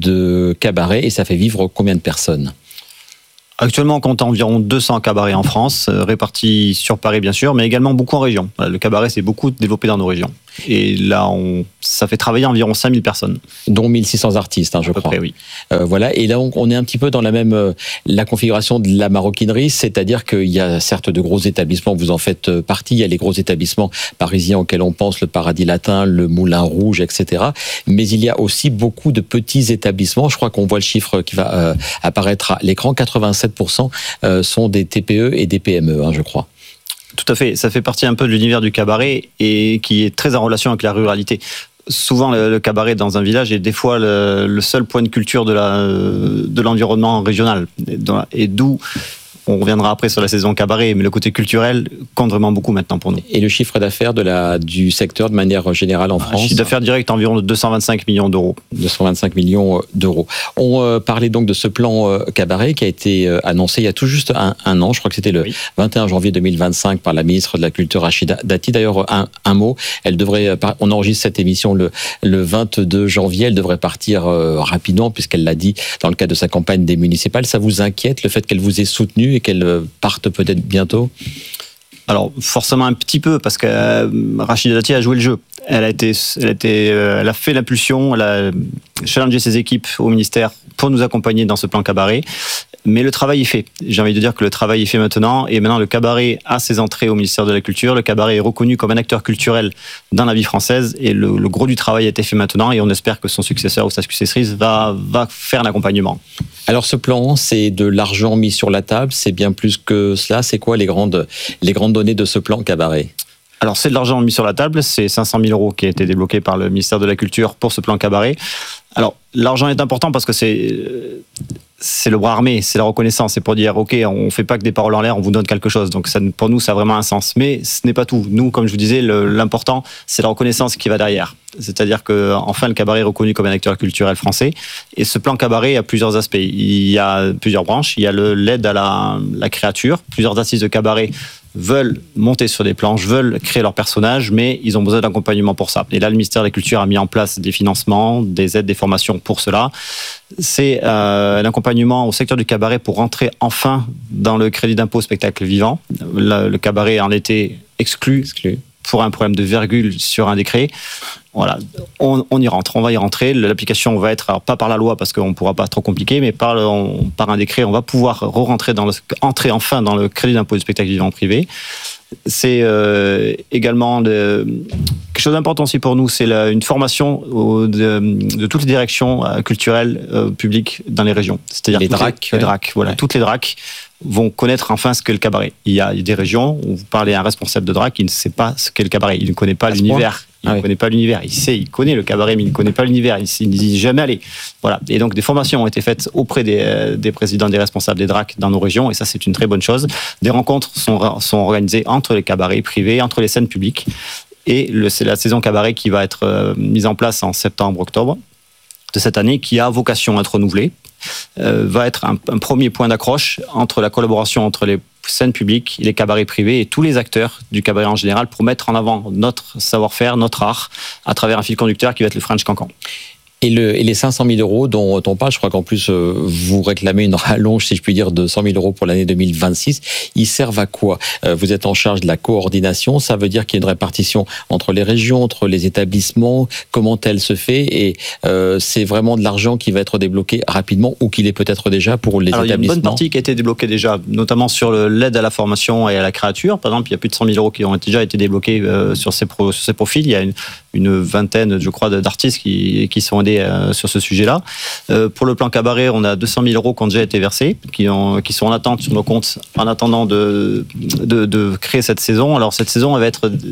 de cabaret et ça fait vivre combien de personnes ? Actuellement, on compte environ deux cents cabarets en France, euh, répartis sur Paris bien sûr, mais également beaucoup en région. Le cabaret s'est beaucoup développé dans nos régions. Et là, on, ça fait travailler environ cinq mille personnes. Dont mille six cents artistes, hein, je crois. Près, oui. Euh, voilà. Et là, on, on est un petit peu dans la même euh, la configuration de la maroquinerie, c'est-à-dire qu'il y a certes de gros établissements, vous en faites partie, il y a les gros établissements parisiens auxquels on pense, le Paradis Latin, le Moulin Rouge, et cetera. Mais il y a aussi beaucoup de petits établissements. Je crois qu'on voit le chiffre qui va euh, apparaître à l'écran. quatre-vingt-sept pour cent euh, sont des T P E et des P M E, hein, je crois. Tout à fait, ça fait partie un peu de l'univers du cabaret et qui est très en relation avec la ruralité. Souvent, le, le cabaret dans un village est des fois le, le seul point de culture de, la, de l'environnement régional. Et, et d'où, on reviendra après sur la saison cabaret, mais le côté culturel compte vraiment beaucoup maintenant pour nous. Et le chiffre d'affaires de la, du secteur de manière générale en France ? Un chiffre d'affaires direct environ de deux cent vingt-cinq millions d'euros. deux cent vingt-cinq millions d'euros. On euh, parlait donc de ce plan euh, cabaret qui a été euh, annoncé il y a tout juste un, un an, je crois que c'était le oui. vingt et un janvier deux mille vingt-cinq par la ministre de la Culture, Rachida Dati. D'ailleurs, un, un mot, elle devrait, on enregistre cette émission le, le vingt-deux janvier, elle devrait partir euh, rapidement puisqu'elle l'a dit dans le cadre de sa campagne des municipales. Ça vous inquiète le fait qu'elle vous ait soutenu et qu'elle parte peut-être bientôt ? Alors forcément un petit peu parce que euh, Rachida Dati a joué le jeu. Elle a été, elle a été, euh, elle a fait l'impulsion, elle a challengé ses équipes au ministère pour nous accompagner dans ce plan cabaret. Mais le travail est fait. J'ai envie de dire que le travail est fait maintenant. Et maintenant, le cabaret a ses entrées au ministère de la Culture. Le cabaret est reconnu comme un acteur culturel dans la vie française. Et le, le gros du travail a été fait maintenant. Et on espère que son successeur ou sa successrice va, va faire l'accompagnement. Alors, ce plan, c'est de l'argent mis sur la table. C'est bien plus que cela. C'est quoi les grandes, les grandes données de ce plan cabaret ? Alors, c'est de l'argent mis sur la table. C'est cinq cent mille euros qui a été débloqué par le ministère de la Culture pour ce plan cabaret. Alors, l'argent est important parce que c'est, c'est le bras armé, c'est la reconnaissance. C'est pour dire, OK, on ne fait pas que des paroles en l'air, on vous donne quelque chose. Donc, ça, pour nous, ça a vraiment un sens. Mais ce n'est pas tout. Nous, comme je vous disais, le, l'important, c'est la reconnaissance qui va derrière. C'est-à-dire qu'enfin, le cabaret est reconnu comme un acteur culturel français. Et ce plan cabaret a plusieurs aspects. Il y a plusieurs branches. Il y a le, l'aide à la, la créature. Plusieurs artistes de cabaret veulent monter sur des planches, veulent créer leurs personnages, mais ils ont besoin d'accompagnement pour ça. Et là, le ministère de la Culture a mis en place des financements, des aides, des formations pour cela. C'est euh, un accompagnement au secteur du cabaret pour rentrer enfin dans le crédit d'impôt spectacle vivant. Le, le cabaret en était exclu, exclu pour un problème de virgule sur un décret. Voilà, on, on y rentre, on va y rentrer. L'application va être, alors pas par la loi parce qu'on ne pourra pas trop compliquer, mais par, le, on, par un décret, on va pouvoir re-rentrer dans le, entrer enfin dans le crédit d'impôt du spectacle vivant privé. C'est euh, également de, quelque chose d'important aussi pour nous, c'est la, une formation au, de, de toutes les directions euh, culturelles euh, publiques dans les régions. C'est-à-dire les D R A C, les, ouais. les D R A C, voilà, ouais. Toutes les D R A C vont connaître enfin ce qu'est le cabaret. Il y a des régions où vous parlez à un responsable de D R A C qui ne sait pas ce qu'est le cabaret, il ne connaît pas à l'univers. Il ah ne oui. connaît pas l'univers. Il sait, il connaît le cabaret, mais il ne connaît pas l'univers. Il n'y est jamais allé. Voilà. Et donc, des formations ont été faites auprès des, des présidents, des responsables des D R A C dans nos régions. Et ça, c'est une très bonne chose. Des rencontres sont, sont organisées entre les cabarets privés, entre les scènes publiques. Et le, c'est la saison cabaret qui va être euh, mise en place en septembre-octobre de cette année, qui a vocation à être renouvelée. Euh, va être un, un premier point d'accroche entre la collaboration entre les scènes publiques, les cabarets privés et tous les acteurs du cabaret en général pour mettre en avant notre savoir-faire, notre art, à travers un fil conducteur qui va être le French Cancan. Et, le, et les cinq cent mille euros dont on parle, je crois qu'en plus euh, vous réclamez une rallonge, si je puis dire, de cent mille euros pour l'année deux mille vingt-six. Ils servent à quoi ? euh, Vous êtes en charge de la coordination, ça veut dire qu'il y a une répartition entre les régions, entre les établissements, comment elle se fait ? Et euh, c'est vraiment de l'argent qui va être débloqué rapidement ou qu'il est peut-être déjà pour les Alors, établissements ? Il y a une bonne partie qui a été débloquée déjà, notamment sur le, l'aide à la formation et à la créature. Par exemple, il y a plus de cent mille euros qui ont déjà été débloqués euh, sur, ces pro, sur ces profils. Il y a une, une vingtaine, je crois, d'artistes qui, qui sont aidés euh, sur ce sujet-là. Euh, pour le plan cabaret, on a deux cent mille euros qui ont déjà été versés, qui, ont, qui sont en attente sur nos comptes en attendant de, de, de créer cette saison. Alors cette saison, elle va être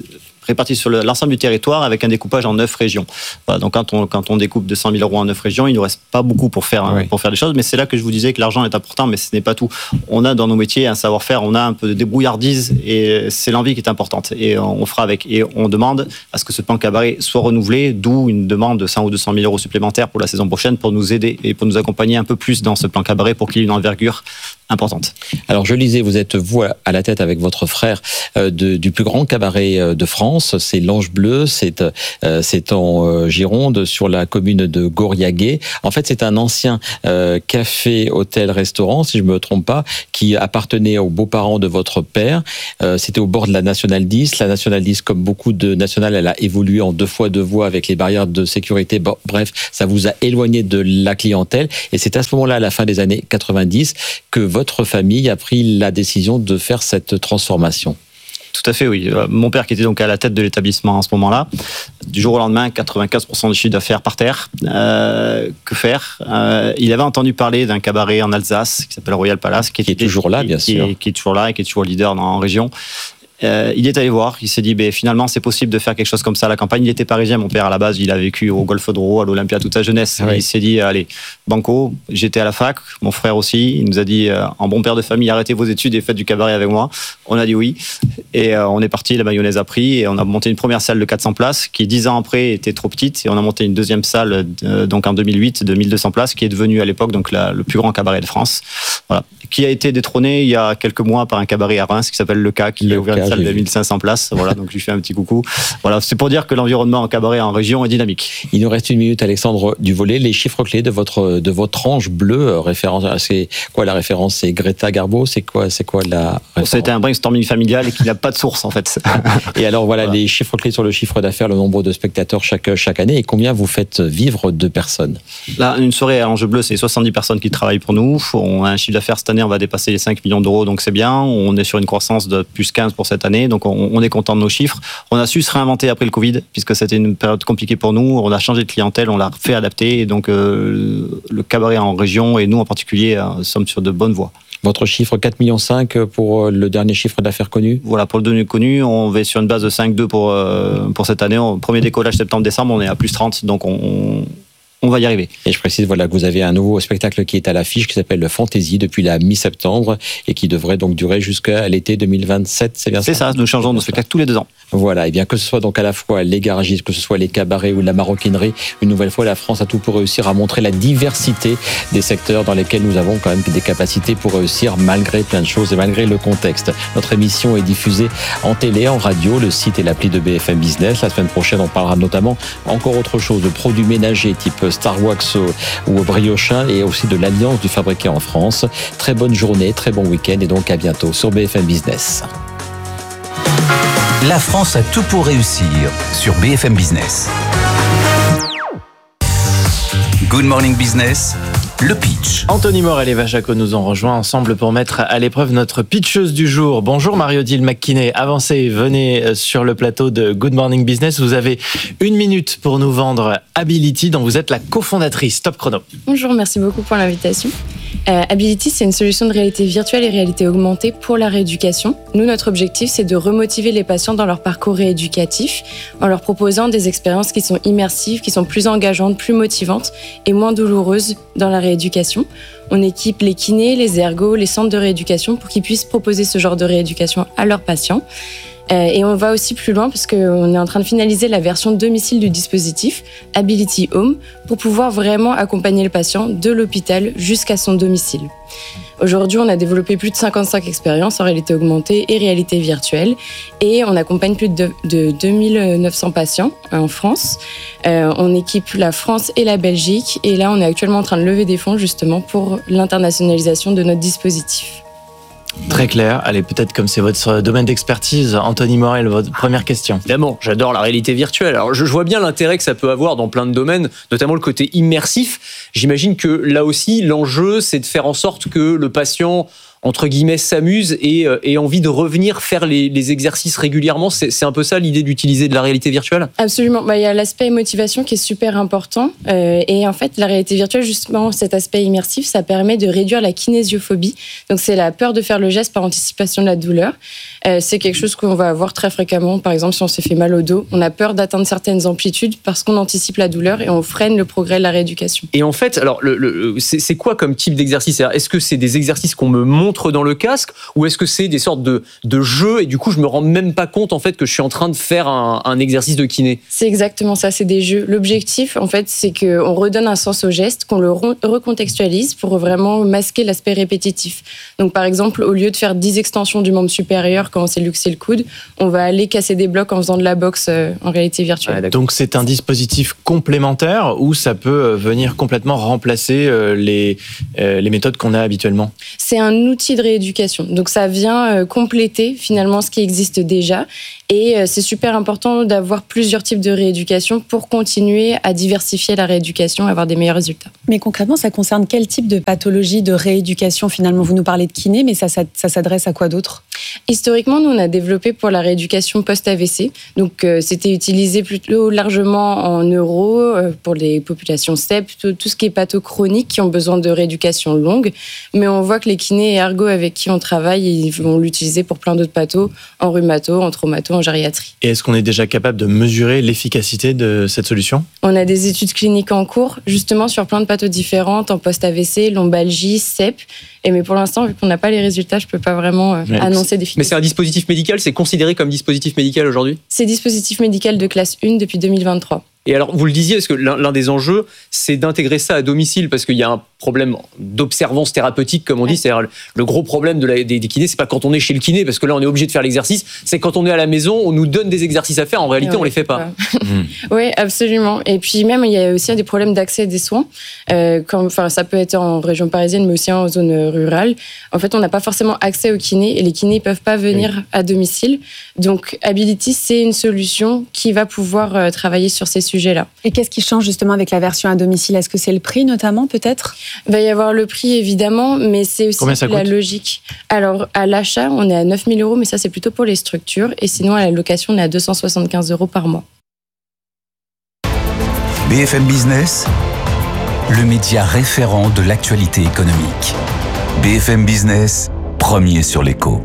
répartis sur le, l'ensemble du territoire avec un découpage en neuf régions. Voilà, donc quand on, quand on découpe deux cent mille euros en neuf régions, il ne nous reste pas beaucoup pour faire, oui. pour faire des choses, mais c'est là que je vous disais que l'argent est important, mais ce n'est pas tout. On a dans nos métiers un savoir-faire, on a un peu de débrouillardise et c'est l'envie qui est importante et on fera avec. Et on demande à ce que ce plan cabaret soit renouvelé, d'où une demande de cent ou deux cent mille euros supplémentaires pour la saison prochaine pour nous aider et pour nous accompagner un peu plus dans ce plan cabaret pour qu'il y ait une envergure importante. Alors je lisais, vous êtes vous à la tête avec votre frère euh, de, du plus grand cabaret de France, c'est l'Ange Bleu, c'est, euh, c'est en euh, Gironde sur la commune de Gauriaguet. En fait c'est un ancien euh, café, hôtel, restaurant, si je me trompe pas, qui appartenait aux beaux-parents de votre père. Euh, c'était au bord de la Nationale dix. La Nationale dix, comme beaucoup de nationales, elle a évolué en deux fois deux voies avec les barrières de sécurité. Bon, bref, ça vous a éloigné de la clientèle et c'est à ce moment-là, à la fin des années quatre-vingt-dix, que votre famille a pris la décision de faire cette transformation. Tout à fait, oui. Mon père qui était donc à la tête de l'établissement à ce moment-là, du jour au lendemain, quatre-vingt-quinze pour cent du chiffre d'affaires par terre. Euh, que faire euh, Il avait entendu parler d'un cabaret en Alsace qui s'appelle Royal Palace, qui, qui est était, toujours là, bien qui, sûr. Qui, qui est toujours là et qui est toujours leader dans, en région. Euh, il est allé voir, il s'est dit ben, finalement c'est possible de faire quelque chose comme ça à la campagne. Il était parisien, mon père à la base, il a vécu au Golfe d'Oro, à l'Olympia toute sa jeunesse. Ah oui. Il s'est dit allez, banco, j'étais à la fac, mon frère aussi, il nous a dit euh, en bon père de famille, arrêtez vos études et faites du cabaret avec moi. On a dit oui et euh, on est parti, la mayonnaise a pris et on a monté une première salle de quatre cents places qui dix ans après était trop petite et on a monté une deuxième salle euh, donc en deux mille huit de mille deux cents places qui est devenue à l'époque donc la, le plus grand cabaret de France. Voilà. Qui a été détrôné il y a quelques mois par un cabaret à Reims qui s'appelle Le K, qui le a ouvert K, une salle de mille cinq cents places. Voilà, donc je lui fais un petit coucou. Voilà, c'est pour dire que l'environnement en cabaret en région est dynamique. Il nous reste une minute, Alexandre Duvollet. Les chiffres clés de votre de votre Ange Bleu, référence, c'est quoi la référence? C'est Greta Garbo. C'est quoi c'est quoi la référence? C'était un brainstorming familial et qui n'a pas de source en fait. Et alors voilà, voilà les chiffres clés sur le chiffre d'affaires, le nombre de spectateurs chaque chaque année et combien vous faites vivre de personnes? Là, une soirée à Ange Bleu, c'est soixante-dix personnes qui travaillent pour nous. On a un chiffre d'affaires cette année, on va dépasser les cinq millions d'euros, donc c'est bien. On est sur une croissance de plus quinze pour cette année, donc on, on est content de nos chiffres. On a su se réinventer après le Covid, puisque c'était une période compliquée pour nous. On a changé de clientèle, on l'a fait adapter, et donc euh, le cabaret en région, et nous en particulier, euh, sommes sur de bonnes voies. Votre chiffre quatre virgule cinq millions pour le dernier chiffre d'affaires connu? Voilà, pour le dernier connu, on va sur une base de cinq virgule deux pour, euh, pour cette année. Au premier décollage septembre-décembre, on est à plus trente, donc on... on va y arriver. Et je précise voilà, que vous avez un nouveau spectacle qui est à l'affiche, qui s'appelle le Fantasy, depuis la mi-septembre, et qui devrait donc durer jusqu'à l'été deux mille vingt-sept, c'est bien ça? C'est ça, nous changeons nos spectacles tous les deux ans. Voilà, et bien que ce soit donc à la fois les garagistes, que ce soit les cabarets ou la maroquinerie, une nouvelle fois, la France a tout pour réussir à montrer la diversité des secteurs dans lesquels nous avons quand même des capacités pour réussir malgré plein de choses et malgré le contexte. Notre émission est diffusée en télé, en radio, le site et l'appli de B F M Business. La semaine prochaine, on parlera notamment encore autre chose, de produits ménagers type Star Wax ou Briochin et aussi de l'alliance du fabriqué en France. Très bonne journée, très bon week-end et donc à bientôt sur B F M Business. La France a tout pour réussir sur B F M Business. Good Morning Business, le pitch. Anthony Morel et Eva Jaco nous ont rejoints ensemble pour mettre à l'épreuve notre pitcheuse du jour. Bonjour Marie-Odile McKinney, avancez, venez sur le plateau de Good Morning Business. Vous avez une minute pour nous vendre Ability, dont vous êtes la cofondatrice. Top chrono. Bonjour, merci beaucoup pour l'invitation. Euh, Ability, c'est une solution de réalité virtuelle et réalité augmentée pour la rééducation. Nous, notre objectif, c'est de remotiver les patients dans leur parcours rééducatif en leur proposant des expériences qui sont immersives, qui sont plus engageantes, plus motivantes et moins douloureuses dans la rééducation. On équipe les kinés, les ergos, les centres de rééducation pour qu'ils puissent proposer ce genre de rééducation à leurs patients. Euh, et on va aussi plus loin parce qu'on est en train de finaliser la version domicile du dispositif, Ability Home, pour pouvoir vraiment accompagner le patient de l'hôpital jusqu'à son domicile. Aujourd'hui, on a développé plus de cinquante-cinq expériences en réalité augmentée et réalité virtuelle et on accompagne plus de, de deux mille neuf cents patients en France. Euh, on équipe la France et la Belgique et là, on est actuellement en train de lever des fonds justement pour l'internationalisation de notre dispositif. Très clair. Allez, peut-être comme c'est votre domaine d'expertise, Anthony Morel, votre première question. Évidemment, j'adore la réalité virtuelle. Alors, je vois bien l'intérêt que ça peut avoir dans plein de domaines, notamment le côté immersif. J'imagine que là aussi, l'enjeu, c'est de faire en sorte que le patient, entre guillemets, s'amusent et, euh, et envie de revenir faire les, les exercices régulièrement. C'est, c'est un peu ça l'idée d'utiliser de la réalité virtuelle ? Absolument. Bah, il y a l'aspect motivation qui est super important. Euh, et en fait, la réalité virtuelle, justement, cet aspect immersif, ça permet de réduire la kinésiophobie. Donc, c'est la peur de faire le geste par anticipation de la douleur. Euh, c'est quelque chose qu'on va avoir très fréquemment. Par exemple, si on s'est fait mal au dos, on a peur d'atteindre certaines amplitudes parce qu'on anticipe la douleur et on freine le progrès de la rééducation. Et en fait, alors, le, le, c'est, c'est quoi comme type d'exercice ? Est-ce que c'est des exercices qu'on me montre dans le casque ou est-ce que c'est des sortes de, de jeux et du coup, je me rends même pas compte en fait que je suis en train de faire un, un exercice de kiné ? C'est exactement ça, c'est des jeux. L'objectif, en fait, c'est qu'on redonne un sens au geste, qu'on le recontextualise pour vraiment masquer l'aspect répétitif. Donc, par exemple, au lieu de faire dix extensions du membre supérieur quand on s'est luxé le coude, on va aller casser des blocs en faisant de la boxe euh, en réalité virtuelle. Ouais, donc, c'est un dispositif complémentaire ou ça peut venir complètement remplacer euh, les, euh, les méthodes qu'on a habituellement ? C'est un outil de rééducation. Donc, ça vient euh, compléter finalement ce qui existe déjà. Et euh, c'est super important d'avoir plusieurs types de rééducation pour continuer à diversifier la rééducation et avoir des meilleurs résultats. Mais concrètement, ça concerne quel type de pathologie de rééducation ? Finalement, vous nous parlez de kiné, mais ça, ça, ça s'adresse à quoi d'autre ? Historiquement, nous, on a développé pour la rééducation post-A V C. Donc, euh, c'était utilisé plutôt largement en neuro, euh, pour les populations S T E P, tout, tout ce qui est patho chronique qui ont besoin de rééducation longue. Mais on voit que les kinés et ergo avec qui on travaille, ils vont l'utiliser pour plein d'autres pathos, en rhumato, en traumato, en gériatrie. Et est-ce qu'on est déjà capable de mesurer l'efficacité de cette solution ? On a des études cliniques en cours, justement sur plein de pathos différentes, en post-A V C, lombalgie, S E P. Et mais pour l'instant, vu qu'on n'a pas les résultats, je ne peux pas vraiment euh, annoncer d'efficacité. Mais c'est un dispositif médical, c'est considéré comme dispositif médical aujourd'hui ? C'est dispositif médical de classe un depuis deux mille vingt-trois. Et alors, vous le disiez, parce que l'un, l'un des enjeux, c'est d'intégrer ça à domicile, parce qu'il y a un problème d'observance thérapeutique, comme on dit. C'est-à-dire, le gros problème de la, des, des kinés, c'est pas quand on est chez le kiné, parce que là, on est obligé de faire l'exercice. C'est quand on est à la maison, on nous donne des exercices à faire. En réalité, ouais, on les fait pas. mmh. Oui, absolument. Et puis même, il y a aussi des problèmes d'accès des soins. Euh, quand, enfin, ça peut être en région parisienne, mais aussi en zone rurale. En fait, on n'a pas forcément accès aux kinés, et les kinés ne peuvent pas venir oui. à domicile. Donc, Ability, c'est une solution qui va pouvoir euh, travailler sur ces sujets. Là. Et qu'est-ce qui change justement avec la version à domicile ? Est-ce que c'est le prix notamment peut-être ? Il va y avoir le prix évidemment, mais c'est aussi la coûte logique. Alors à l'achat, on est à neuf mille euros, mais ça c'est plutôt pour les structures. Et sinon à la location, on est à deux cent soixante-quinze euros par mois. B F M Business, le média référent de l'actualité économique. B F M Business, premier sur l'écho.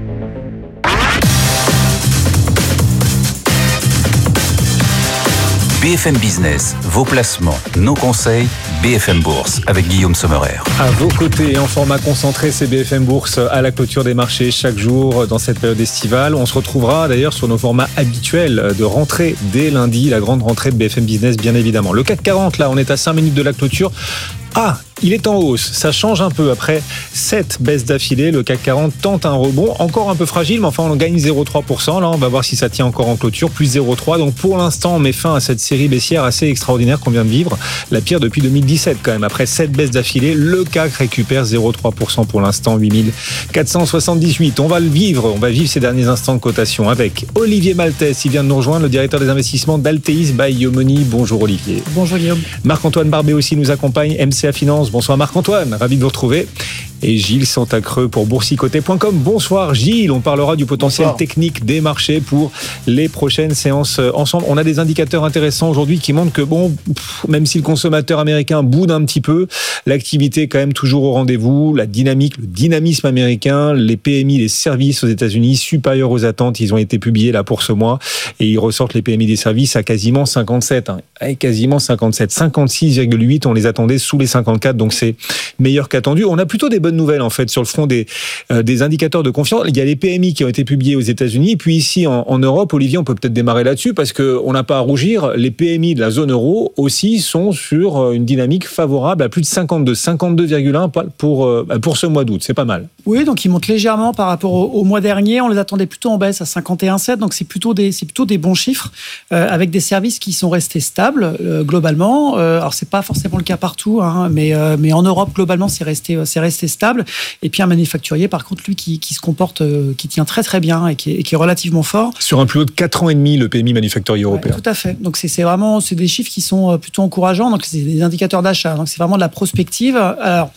B F M Business, vos placements, nos conseils, B F M Bourse avec Guillaume Sommerer. À vos côtés, en format concentré, c'est B F M Bourse à la clôture des marchés chaque jour dans cette période estivale. On se retrouvera d'ailleurs sur nos formats habituels de rentrée dès lundi, la grande rentrée de B F M Business bien évidemment. Le C A C quarante, là, on est à cinq minutes de la clôture. Ah, il est en hausse, ça change un peu. Après sept baisses d'affilée, le C A C quarante tente un rebond, encore un peu fragile, mais enfin on gagne zéro virgule trois pour cent. Là, on va voir si ça tient encore en clôture, plus zéro virgule trois. Donc pour l'instant, on met fin à cette série baissière assez extraordinaire qu'on vient de vivre. La pire depuis deux mille dix-sept quand même. Après sept baisses d'affilée, le C A C récupère zéro virgule trois pour cent pour l'instant, huit mille quatre cent soixante-dix-huit. On va le vivre, on va vivre ces derniers instants de cotation avec Olivier Maltès. Il vient de nous rejoindre, le directeur des investissements d'Altéis by Yomoni. Bonjour Olivier. Bonjour Guillaume. Marc-Antoine Barbet aussi nous accompagne, M C A Finance. Bonsoir Marc-Antoine, ravi de vous retrouver. Et Gilles Santacreux pour boursicoté point com. Bonsoir Gilles, on parlera du potentiel Bonsoir. technique des marchés pour les prochaines séances ensemble. On a des indicateurs intéressants aujourd'hui qui montrent que bon, pff, même si le consommateur américain boude un petit peu, l'activité est quand même toujours au rendez-vous, la dynamique, le dynamisme américain, les P M I, les services aux États-Unis supérieurs aux attentes, ils ont été publiés là pour ce mois et ils ressortent les P M I des services à quasiment cinquante-sept, hein, quasiment cinquante-sept, cinquante-six virgule huit, on les attendait sous les cinquante-quatre, donc c'est meilleur qu'attendu. On a plutôt des bonnes nouvelles en fait sur le front des, euh, des indicateurs de confiance. Il y a les P M I qui ont été publiés aux États-Unis, et puis ici en, en Europe, Olivier, on peut peut-être démarrer là-dessus parce qu'on n'a pas à rougir. Les P M I de la zone euro aussi sont sur une dynamique favorable à plus de cinquante-deux, cinquante-deux virgule un pour, euh, pour ce mois d'août. C'est pas mal. Oui, donc ils montent légèrement par rapport au, au mois dernier. On les attendait plutôt en baisse à cinquante et un virgule sept, donc c'est plutôt des, c'est plutôt des bons chiffres euh, avec des services qui sont restés stables euh, globalement. Euh, alors c'est pas forcément le cas partout, hein, mais, euh, mais en Europe globalement c'est resté, c'est resté stable. Et puis un manufacturier, par contre, lui, qui, qui se comporte, euh, qui tient très très bien et qui est, et qui est relativement fort. Sur un plus haut de quatre ans et demi, le P M I manufacturier européen. Ouais, tout à fait. Donc c'est, c'est vraiment, c'est des chiffres qui sont plutôt encourageants. Donc c'est des indicateurs d'achat. Donc c'est vraiment de la prospective. Alors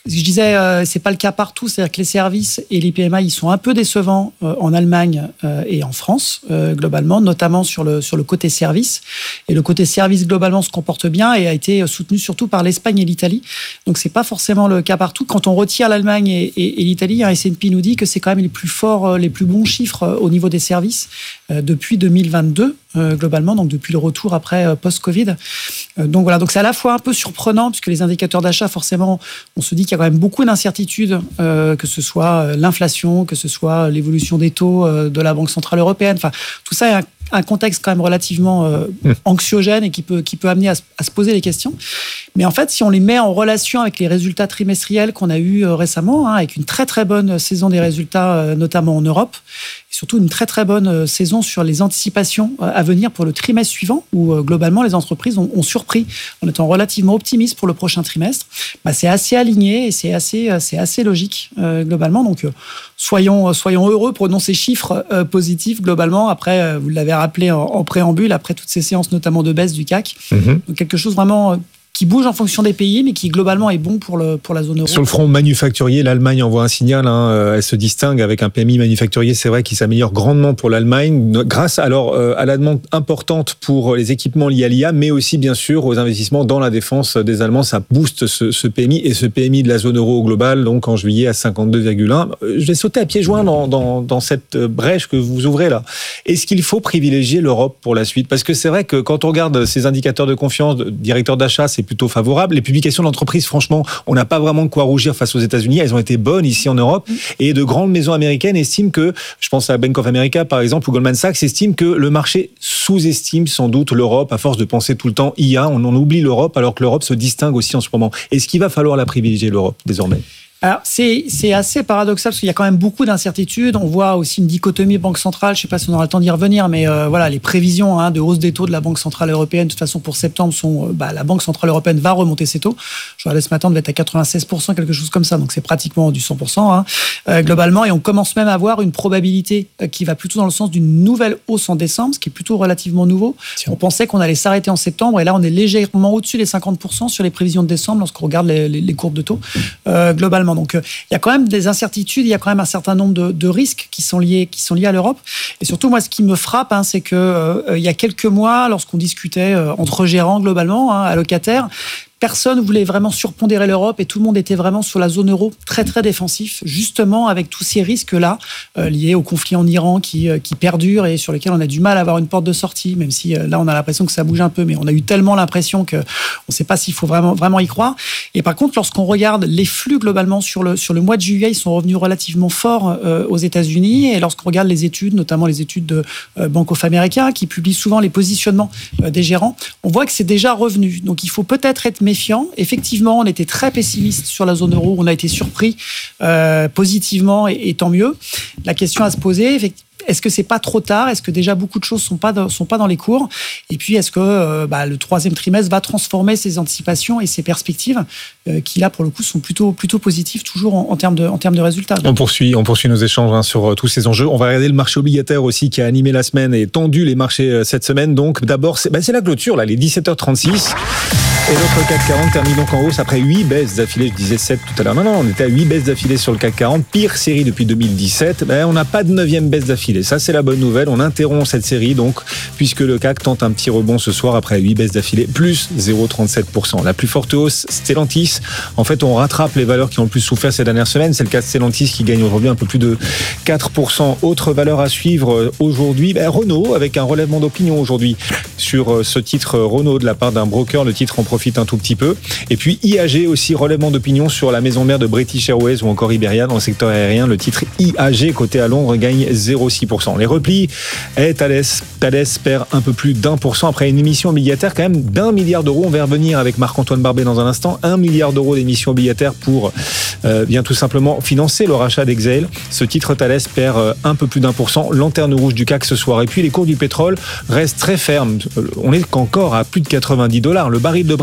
je disais, euh, c'est pas le cas partout, c'est-à-dire que les services et les P M I, ils sont un peu décevants euh, en Allemagne euh, et en France, euh, globalement, notamment sur le, sur le côté service. Et le côté service, globalement, se comporte bien et a été soutenu surtout par l'Espagne et l'Italie. Donc, c'est pas forcément le cas partout. Quand on retire l'Allemagne et, et, et l'Italie, un S and P nous dit que c'est quand même les plus forts, les plus bons chiffres euh, au niveau des services euh, depuis deux mille vingt-deux, euh, globalement, donc depuis le retour après euh, post-Covid. Euh, donc voilà, donc c'est à la fois un peu surprenant, puisque les indicateurs d'achat, forcément, on se dit qu'il y a quand même beaucoup d'incertitudes, euh, que ce soit l'inflation, que ce soit l'évolution des taux euh, de la Banque Centrale Européenne. Enfin, tout ça est un un contexte quand même relativement euh, anxiogène et qui peut, qui peut amener à, à se poser les questions. Mais en fait, si on les met en relation avec les résultats trimestriels qu'on a eus euh, récemment, hein, avec une très très bonne saison des résultats, euh, notamment en Europe, et surtout une très très bonne euh, saison sur les anticipations euh, à venir pour le trimestre suivant, où euh, globalement les entreprises ont, ont surpris en étant relativement optimistes pour le prochain trimestre, bah, c'est assez aligné et c'est assez, euh, c'est assez logique euh, globalement. Donc euh, soyons, euh, soyons heureux, prenons ces chiffres euh, positifs globalement. Après, euh, vous l'avez rappelé en, en préambule, après toutes ces séances notamment de baisse du C A C. Mmh. Donc quelque chose vraiment euh, qui bouge en fonction des pays, mais qui globalement est bon pour, le, pour la zone euro. Sur le front manufacturier, l'Allemagne envoie un signal. Hein, elle se distingue avec un P M I manufacturier, c'est vrai, qui s'améliore grandement pour l'Allemagne, grâce alors à la demande importante pour les équipements liés à l'I A, mais aussi bien sûr aux investissements dans la défense des Allemands. Ça booste ce, ce P M I et ce P M I de la zone euro au global, donc en juillet à cinquante-deux virgule un. Je vais sauter à pieds joints dans, dans, dans cette brèche que vous ouvrez là. Est-ce qu'il faut privilégier l'Europe pour la suite ? Parce que c'est vrai que quand on regarde ces indicateurs de confiance, de directeur d'achat, c'est plutôt favorable. Les publications d'entreprises, franchement, on n'a pas vraiment de quoi rougir face aux États-Unis. Elles ont été bonnes ici en Europe. Et de grandes maisons américaines estiment que, je pense à Bank of America par exemple, ou Goldman Sachs, estiment que le marché sous-estime sans doute l'Europe à force de penser tout le temps I A. On en oublie l'Europe alors que l'Europe se distingue aussi en ce moment. Est-ce qu'il va falloir la privilégier, l'Europe, désormais ? Alors, c'est, c'est assez paradoxal parce qu'il y a quand même beaucoup d'incertitudes. On voit aussi une dichotomie banque centrale. Je ne sais pas si on aura le temps d'y revenir, mais euh, voilà, les prévisions hein, de hausse des taux de la Banque centrale européenne, de toute façon, pour septembre, sont, euh, bah, la Banque centrale européenne va remonter ses taux. Je regardais ce matin, on devait être à quatre-vingt-seize pour cent, quelque chose comme ça. Donc, c'est pratiquement du cent pour cent hein, euh, globalement. Et on commence même à avoir une probabilité euh, qui va plutôt dans le sens d'une nouvelle hausse en décembre, ce qui est plutôt relativement nouveau. Tiens. On pensait qu'on allait s'arrêter en septembre et là, on est légèrement au-dessus des cinquante pour cent sur les prévisions de décembre lorsqu'on regarde les, les, les courbes de taux euh, globalement. Donc, il euh, y a quand même des incertitudes, il y a quand même un certain nombre de, de risques qui sont liés, qui sont liés à l'Europe. Et surtout, moi, ce qui me frappe, hein, c'est que euh, il y a quelques mois, lorsqu'on discutait euh, entre gérants globalement, hein, allocataires, personne voulait vraiment surpondérer l'Europe et tout le monde était vraiment sur la zone euro très très défensif, justement avec tous ces risques-là euh, liés au conflit en Iran qui, euh, qui perdure et sur lesquels on a du mal à avoir une porte de sortie, même si euh, là on a l'impression que ça bouge un peu, mais on a eu tellement l'impression qu'on ne sait pas s'il faut vraiment, vraiment y croire. Et par contre, lorsqu'on regarde les flux globalement sur le, sur le mois de juillet, ils sont revenus relativement forts euh, aux États-Unis et lorsqu'on regarde les études, notamment les études de euh, Bank of America qui publient souvent les positionnements euh, des gérants, on voit que c'est déjà revenu. Donc il faut peut-être être méfiant. Effectivement, on était très pessimiste sur la zone euro. On a été surpris euh, positivement et, et tant mieux. La question à se poser, est-ce que c'est pas trop tard ? Est-ce que déjà beaucoup de choses sont pas dans, sont pas dans les cours ? Et puis, est-ce que euh, bah, le troisième trimestre va transformer ces anticipations et ces perspectives euh, qui, là, pour le coup, sont plutôt, plutôt positives, toujours en, en, termes de, en termes de résultats. On poursuit, on poursuit nos échanges hein, sur euh, tous ces enjeux. On va regarder le marché obligataire aussi qui a animé la semaine et tendu les marchés euh, cette semaine. Donc, d'abord, c'est, bah, c'est la clôture, là, les dix-sept heures trente-six. Et notre C A C quarante termine donc en hausse après huit baisses d'affilée. Je disais sept tout à l'heure. Non, non, on était à huit baisses d'affilée sur le C A C quarante. Pire série depuis deux mille dix-sept. Ben, on n'a pas de neuvième baisse d'affilée. Ça, c'est la bonne nouvelle. On interrompt cette série, donc, puisque le C A C tente un petit rebond ce soir après huit baisses d'affilée, plus zéro virgule trente-sept pour cent. La plus forte hausse, Stellantis. En fait, on rattrape les valeurs qui ont le plus souffert ces dernières semaines. C'est le cas de Stellantis qui gagne aujourd'hui un peu plus de quatre pour cent. Autre valeur à suivre aujourd'hui, ben, Renault, avec un relèvement d'opinion aujourd'hui sur ce titre Renault de la part d'un broker. Le titre en profite un tout petit peu. Et puis I A G aussi, relèvement d'opinion sur la maison mère de British Airways ou encore Iberia dans le secteur aérien. Le titre I A G coté à Londres gagne zéro virgule six pour cent. Les replis, et Thales, Thales perd un peu plus d'un pour cent après une émission obligataire quand même d'un milliard d'euros. On va revenir avec Marc-Antoine Barbet dans un instant. Un milliard d'euros d'émissions obligataires pour euh, bien tout simplement financer le rachat d'Exail. Ce titre Thales perd euh, un peu plus d'un pour cent. Lanterne rouge du C A C ce soir. Et puis les cours du pétrole restent très fermes. On est encore à plus de quatre-vingt-dix dollars. Le baril de Brent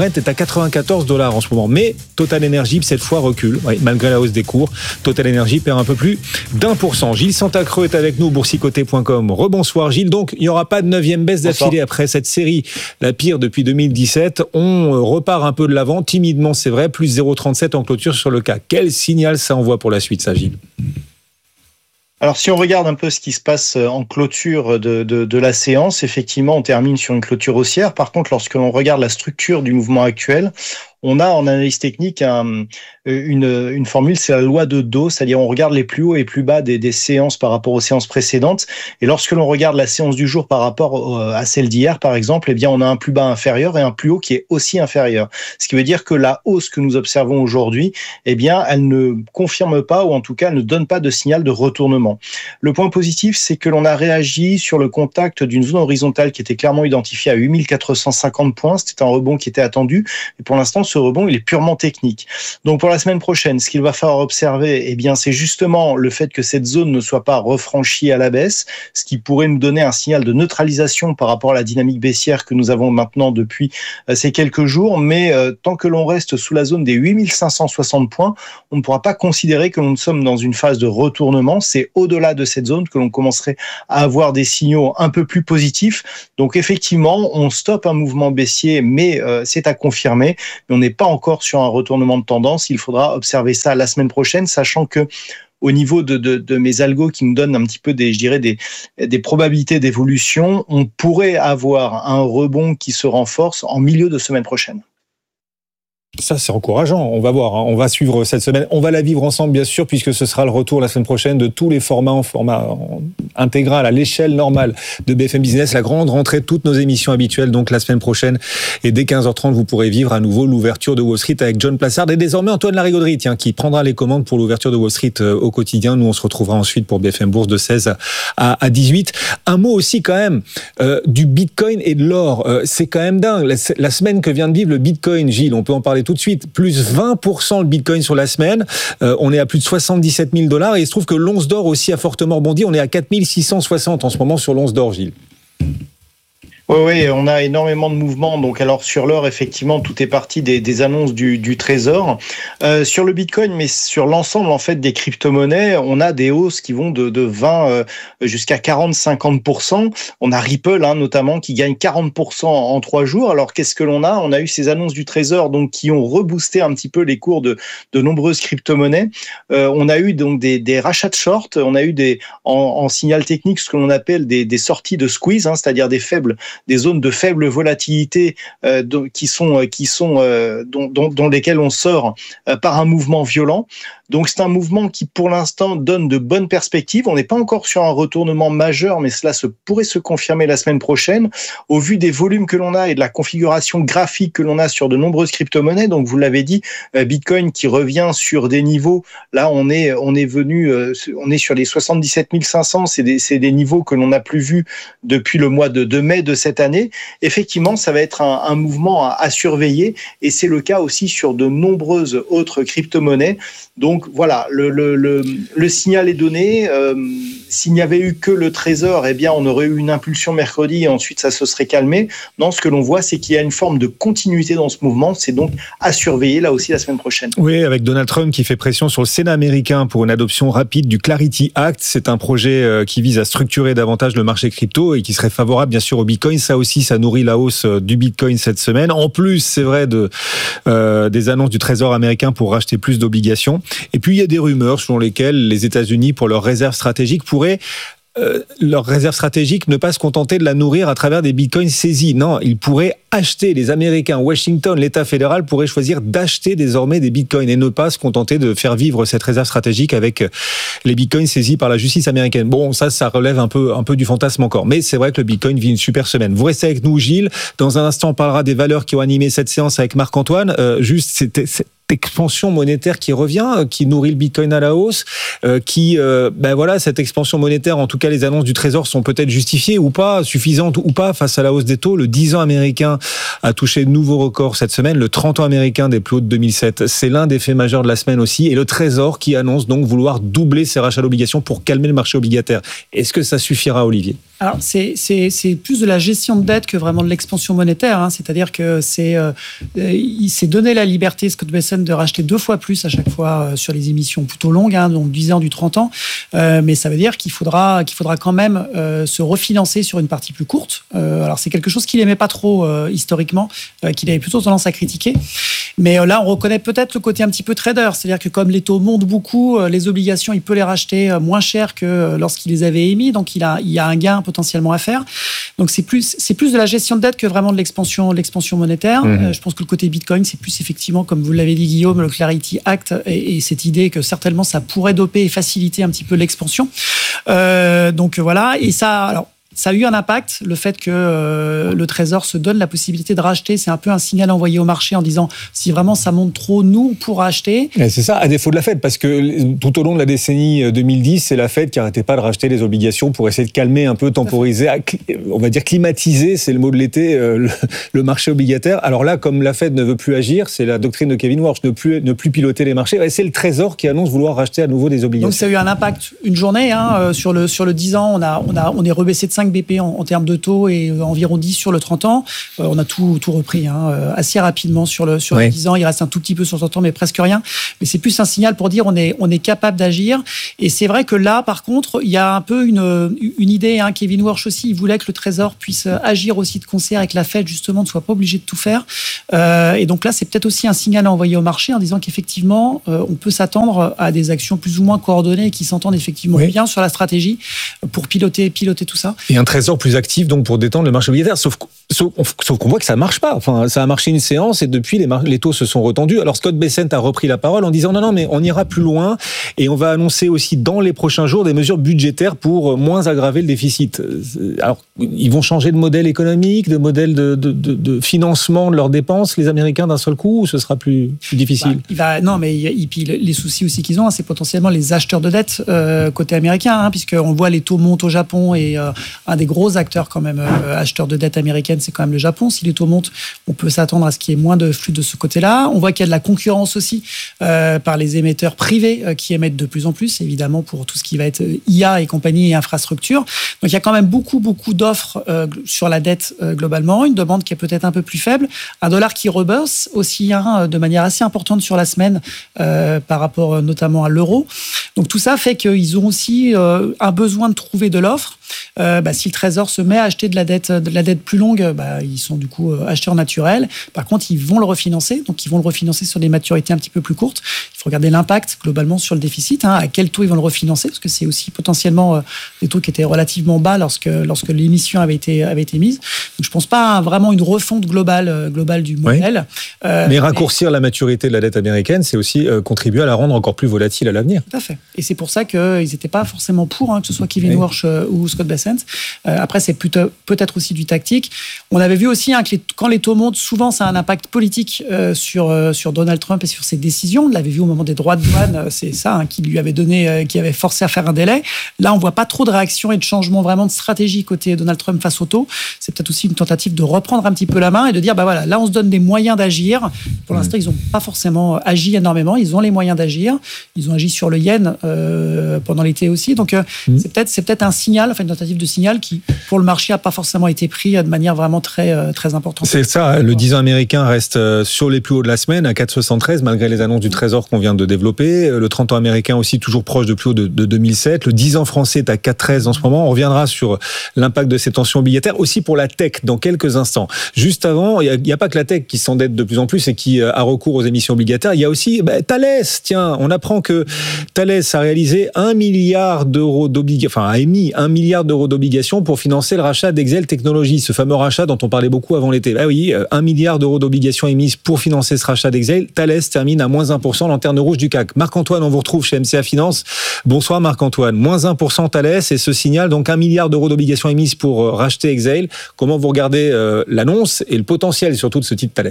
Brent est à quatre-vingt-quatorze dollars en ce moment. Mais Total Energy, cette fois, recule. Oui, malgré la hausse des cours, Total Energy perd un peu plus d'un pour cent. Gilles Santacreux est avec nous, boursicoté point com. Rebonsoir Gilles. Donc, il n'y aura pas de neuvième baisse d'affilée après cette série, la pire depuis deux mille dix-sept. On repart un peu de l'avant, timidement, c'est vrai, plus zéro virgule trente-sept en clôture sur le C A C. Quel signal ça envoie pour la suite, ça, Gilles ? Alors, si on regarde un peu ce qui se passe en clôture de, de, de la séance, effectivement, on termine sur une clôture haussière. Par contre, lorsque l'on regarde la structure du mouvement actuel, on a en analyse technique un, une, une formule, c'est la loi de Dow, c'est-à-dire on regarde les plus hauts et plus bas des, des séances par rapport aux séances précédentes. Et lorsque l'on regarde la séance du jour par rapport à celle d'hier, par exemple, eh bien on a un plus bas inférieur et un plus haut qui est aussi inférieur. Ce qui veut dire que la hausse que nous observons aujourd'hui, eh bien, elle ne confirme pas, ou en tout cas, elle ne donne pas de signal de retournement. Le point positif, c'est que l'on a réagi sur le contact d'une zone horizontale qui était clairement identifiée à huit mille quatre cent cinquante points. C'était un rebond qui était attendu. Et pour l'instant, ce rebond, il est purement technique. Donc, pour la semaine prochaine, ce qu'il va falloir observer, eh bien, c'est justement le fait que cette zone ne soit pas refranchie à la baisse, ce qui pourrait nous donner un signal de neutralisation par rapport à la dynamique baissière que nous avons maintenant depuis euh, ces quelques jours. Mais euh, tant que l'on reste sous la zone des huit mille cinq cent soixante points, on ne pourra pas considérer que nous sommes dans une phase de retournement. C'est au-delà de cette zone que l'on commencerait à avoir des signaux un peu plus positifs. Donc, effectivement, on stoppe un mouvement baissier, mais euh, c'est à confirmer. Mais on n'est pas encore sur un retournement de tendance. Il faudra observer ça la semaine prochaine, sachant que au niveau de, de, de mes algos qui me donnent un petit peu des, je dirais des, des probabilités d'évolution, on pourrait avoir un rebond qui se renforce en milieu de semaine prochaine. Ça, c'est encourageant. On va voir. Hein. On va suivre cette semaine. On va la vivre ensemble, bien sûr, puisque ce sera le retour la semaine prochaine de tous les formats en format intégral, à l'échelle normale de B F M Business. La grande rentrée de toutes nos émissions habituelles, donc la semaine prochaine. Et dès quinze heures trente, vous pourrez vivre à nouveau l'ouverture de Wall Street avec John Plassard et désormais Antoine Larigauderie, tiens, qui prendra les commandes pour l'ouverture de Wall Street au quotidien. Nous, on se retrouvera ensuite pour B F M Bourse de seize à dix-huit. Un mot aussi, quand même, euh, du Bitcoin et de l'or. Euh, c'est quand même dingue. La, la semaine que vient de vivre le Bitcoin, Gilles, on peut en parler tout de suite, plus vingt pour cent le Bitcoin sur la semaine, euh, on est à plus de soixante-dix-sept mille dollars et il se trouve que l'once d'or aussi a fortement rebondi, on est à quatre mille six cent soixante en ce moment sur l'once d'or, Gilles. Oui, oui, on a énormément de mouvements. Donc, alors sur l'or, effectivement, tout est parti des, des annonces du, du Trésor. Euh, sur le Bitcoin, mais sur l'ensemble en fait des crypto-monnaies, on a des hausses qui vont de, de vingt euh, jusqu'à quarante à cinquante pour cent. On a Ripple, hein, notamment, qui gagne quarante pour cent en trois jours. Alors, qu'est-ce que l'on a ? On a eu ces annonces du Trésor, donc qui ont reboosté un petit peu les cours de, de nombreuses crypto-monnaies. Euh, on a eu donc des, des rachats de short. On a eu des en, en signal technique ce que l'on appelle des, des sorties de squeeze, hein, c'est-à-dire des faibles des zones de faible volatilité euh, qui sont qui sont euh, dont, dont, dans lesquelles on sort euh, par un mouvement violent. Donc c'est un mouvement qui pour l'instant donne de bonnes perspectives. On n'est pas encore sur un retournement majeur, mais cela se pourrait se confirmer la semaine prochaine au vu des volumes que l'on a et de la configuration graphique que l'on a sur de nombreuses crypto-monnaies. Donc vous l'avez dit, euh, Bitcoin qui revient sur des niveaux. Là on est on est venu euh, on est sur les soixante-dix-sept mille cinq cents. C'est des c'est des niveaux que l'on n'a plus vus depuis le mois de, de mai de cette année. Effectivement, ça va être un, un mouvement à, à surveiller et c'est le cas aussi sur de nombreuses autres crypto-monnaies. Donc voilà, le, le, le, le signal est donné. Euh, s'il n'y avait eu que le Trésor, eh bien, on aurait eu une impulsion mercredi et ensuite ça se serait calmé. Non, ce que l'on voit, c'est qu'il y a une forme de continuité dans ce mouvement. C'est donc à surveiller là aussi la semaine prochaine. Oui, avec Donald Trump qui fait pression sur le Sénat américain pour une adoption rapide du Clarity Act. C'est un projet qui vise à structurer davantage le marché crypto et qui serait favorable bien sûr au Bitcoin. Ça aussi, ça nourrit la hausse du Bitcoin cette semaine. En plus, c'est vrai, de, euh, des annonces du Trésor américain pour racheter plus d'obligations. Et puis, il y a des rumeurs selon lesquelles les États-Unis, pour leurs réserves stratégiques, pourraient Euh, leurs réserves stratégiques ne pas se contenter de la nourrir à travers des bitcoins saisis. Non, ils pourraient acheter, les Américains, Washington, l'État fédéral pourrait choisir d'acheter désormais des bitcoins et ne pas se contenter de faire vivre cette réserve stratégique avec les bitcoins saisis par la justice américaine. Bon, ça, ça relève un peu, un peu du fantasme encore. Mais c'est vrai que le bitcoin vit une super semaine. Vous restez avec nous, Gilles. Dans un instant, on parlera des valeurs qui ont animé cette séance avec Marc-Antoine. Euh, juste, c'était, c'était expansion monétaire qui revient, qui nourrit le Bitcoin à la hausse, euh, qui, euh, ben voilà, cette expansion monétaire, en tout cas les annonces du Trésor sont peut-être justifiées ou pas, suffisantes ou pas face à la hausse des taux. Le dix ans américain a touché de nouveaux records cette semaine, le trente ans américain des plus hauts de deux mille sept. C'est l'un des faits majeurs de la semaine aussi, et le Trésor qui annonce donc vouloir doubler ses rachats d'obligations pour calmer le marché obligataire. Est-ce que ça suffira, Olivier ? Alors, c'est, c'est, c'est plus de la gestion de dette que vraiment de l'expansion monétaire. Hein. C'est-à-dire que c'est, euh, il s'est donné la liberté, Scott Bessent, de racheter deux fois plus à chaque fois euh, sur les émissions plutôt longues, hein, donc dix ans, du trente ans. Euh, mais ça veut dire qu'il faudra, qu'il faudra quand même euh, se refinancer sur une partie plus courte. Euh, alors, c'est quelque chose qu'il n'aimait pas trop euh, historiquement, euh, qu'il avait plutôt tendance à critiquer. Mais euh, là, on reconnaît peut-être le côté un petit peu trader. C'est-à-dire que comme les taux montent beaucoup, euh, les obligations, il peut les racheter euh, moins cher que euh, lorsqu'il les avait émis. Donc, il a, il y a un gain potentiellement à faire. Donc c'est plus c'est plus de la gestion de dette que vraiment de l'expansion de l'expansion monétaire. Mmh. Euh, je pense que le côté Bitcoin, c'est plus effectivement, comme vous l'avez dit Guillaume, le Clarity Act et, et cette idée que certainement ça pourrait doper et faciliter un petit peu l'expansion. Euh, donc voilà, et ça alors ça a eu un impact, le fait que euh, le Trésor se donne la possibilité de racheter. C'est un peu un signal envoyé au marché en disant si vraiment ça monte trop, nous, on pourra acheter. Et c'est ça, à défaut de la Fed, parce que tout au long de la décennie deux mille dix, c'est la Fed qui n'arrêtait pas de racheter les obligations pour essayer de calmer un peu, temporiser, on va dire climatiser, c'est le mot de l'été, euh, le, le marché obligataire. Alors là, comme la Fed ne veut plus agir, c'est la doctrine de Kevin Warsh, ne plus, ne plus piloter les marchés. Et c'est le Trésor qui annonce vouloir racheter à nouveau des obligations. Donc ça a eu un impact une journée. Hein, sur, le, sur le dix ans, on, a, on, a, on est rebaissé de cinq B P en, en termes de taux et environ dix sur le trente ans. Euh, on a tout, tout repris hein, assez rapidement sur, le, sur oui. le dix ans. Il reste un tout petit peu sur le trente ans, mais presque rien. Mais c'est plus un signal pour dire on est, on est capable d'agir. Et c'est vrai que là, par contre, il y a un peu une, une idée. Hein, Kevin Warsh aussi, il voulait que le Trésor puisse agir aussi de concert avec la Fed, justement, ne soit pas obligé de tout faire. Euh, et donc là, c'est peut-être aussi un signal à envoyer au marché en disant qu'effectivement, euh, on peut s'attendre à des actions plus ou moins coordonnées et qui s'entendent effectivement oui. bien sur la stratégie pour piloter, piloter tout ça. Et un Trésor plus actif donc pour détendre le marché obligataire, sauf, sauf, sauf qu'on voit que ça marche pas. Enfin, ça a marché une séance et depuis les, mar- les taux se sont retendus. Alors Scott Bessent a repris la parole en disant non non mais on ira plus loin et on va annoncer aussi dans les prochains jours des mesures budgétaires pour moins aggraver le déficit. Alors ils vont changer de modèle économique, de modèle de, de, de, de financement de leurs dépenses, les Américains d'un seul coup, ou ce sera plus, plus difficile? Bah, il va, non mais et puis les soucis aussi qu'ils ont, hein, c'est potentiellement les acheteurs de dette euh, côté américain, hein, puisqu'on voit les taux montent au Japon et euh, un des gros acteurs quand même euh, acheteur de dette américaine, c'est quand même le Japon. Si les taux montent, on peut s'attendre à ce qu'il y ait moins de flux de ce côté-là. On voit qu'il y a de la concurrence aussi euh, par les émetteurs privés euh, qui émettent de plus en plus, évidemment pour tout ce qui va être I A et compagnie et infrastructure. Donc il y a quand même beaucoup, beaucoup d'offres euh, sur la dette euh, globalement. Une demande qui est peut-être un peu plus faible. Un dollar qui rebourse aussi hein, de manière assez importante sur la semaine euh, par rapport euh, notamment à l'euro. Donc tout ça fait qu'ils ont aussi euh, un besoin de trouver de l'offre. Euh, bah, si le Trésor se met à acheter de la dette, de la dette plus longue, bah, ils sont du coup euh, acheteurs naturels. Par contre, ils vont le refinancer, donc ils vont le refinancer sur des maturités un petit peu plus courtes. Il faut regarder l'impact globalement sur le déficit, hein, à quel taux ils vont le refinancer, parce que c'est aussi potentiellement euh, des taux qui étaient relativement bas lorsque lorsque l'émission avait été avait été mise. Donc je pense pas à vraiment une refonte globale euh, globale du modèle. Oui. Euh, mais raccourcir mais... la maturité de la dette américaine, c'est aussi euh, contribuer à la rendre encore plus volatile à l'avenir. Tout à fait. Et c'est pour ça qu'ils n'étaient pas forcément pour, hein, que ce soit Kevin oui. Warsh euh, ou Scott Bessent. Euh, après, c'est plutôt, peut-être aussi du tactique. On avait vu aussi hein, que les, quand les taux montent, souvent, ça a un impact politique euh, sur, euh, sur Donald Trump et sur ses décisions. On l'avait vu au moment des droits de douane, euh, c'est ça hein, qui lui avait donné, euh, qui avait forcé à faire un délai. Là, on voit pas trop de réaction et de changement vraiment de stratégie côté Donald Trump face aux taux. C'est peut-être aussi une tentative de reprendre un petit peu la main et de dire, bah voilà, là, on se donne des moyens d'agir. Pour l'instant, ils n'ont pas forcément agi énormément. Ils ont les moyens d'agir. Ils ont agi sur le yen euh, pendant l'été aussi. Donc, euh, mmh. c'est peut-être, c'est peut-être un signal, enfin une tentative de signal qui, pour le marché, n'a pas forcément été pris de manière vraiment très, très importante. C'est ça, le dix ans américain reste sur les plus hauts de la semaine, à quatre virgule soixante-treize, malgré les annonces du Trésor qu'on vient de développer. Le trente ans américain aussi toujours proche de plus haut de, de deux mille sept. Le dix ans français est à quatre virgule treize en ce moment. On reviendra sur l'impact de ces tensions obligataires, aussi pour la tech, dans quelques instants. Juste avant, il n'y a, a pas que la tech qui s'endette de plus en plus et qui a recours aux émissions obligataires. Il y a aussi bah, Thales. Tiens, on apprend que Thales a réalisé un milliard d'euros d'obligations, enfin a émis un milliard d'euros d'obligations pour financer le rachat d'Exail Technologies, ce fameux rachat dont on parlait beaucoup avant l'été. Ah oui, un milliard d'euros d'obligations émises pour financer ce rachat d'Exail. Thales termine à moins un pour cent, lanterne rouge du C A C. Marc-Antoine, on vous retrouve chez M C A Finance. Bonsoir Marc-Antoine. Moins un pour cent Thales et ce signal, donc un milliard d'euros d'obligations émises pour racheter Exail. Comment vous regardez euh, l'annonce et le potentiel surtout de ce type Thales ?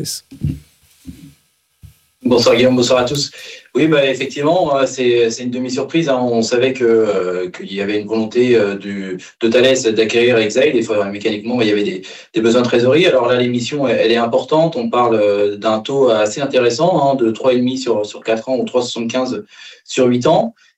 Bonsoir Guillaume, bonsoir à tous. Oui, bah, effectivement, c'est, c'est une demi-surprise. Hein. On savait que, euh, qu'il y avait une volonté euh, du, de Thales d'acquérir Exail. Des fois, mécaniquement, il y avait des, des besoins de trésorerie. Alors là, l'émission, elle, elle est importante. On parle d'un taux assez intéressant, hein, de trois virgule cinq sur, sur quatre ans ou trois virgule soixante-quinze sur huit ans.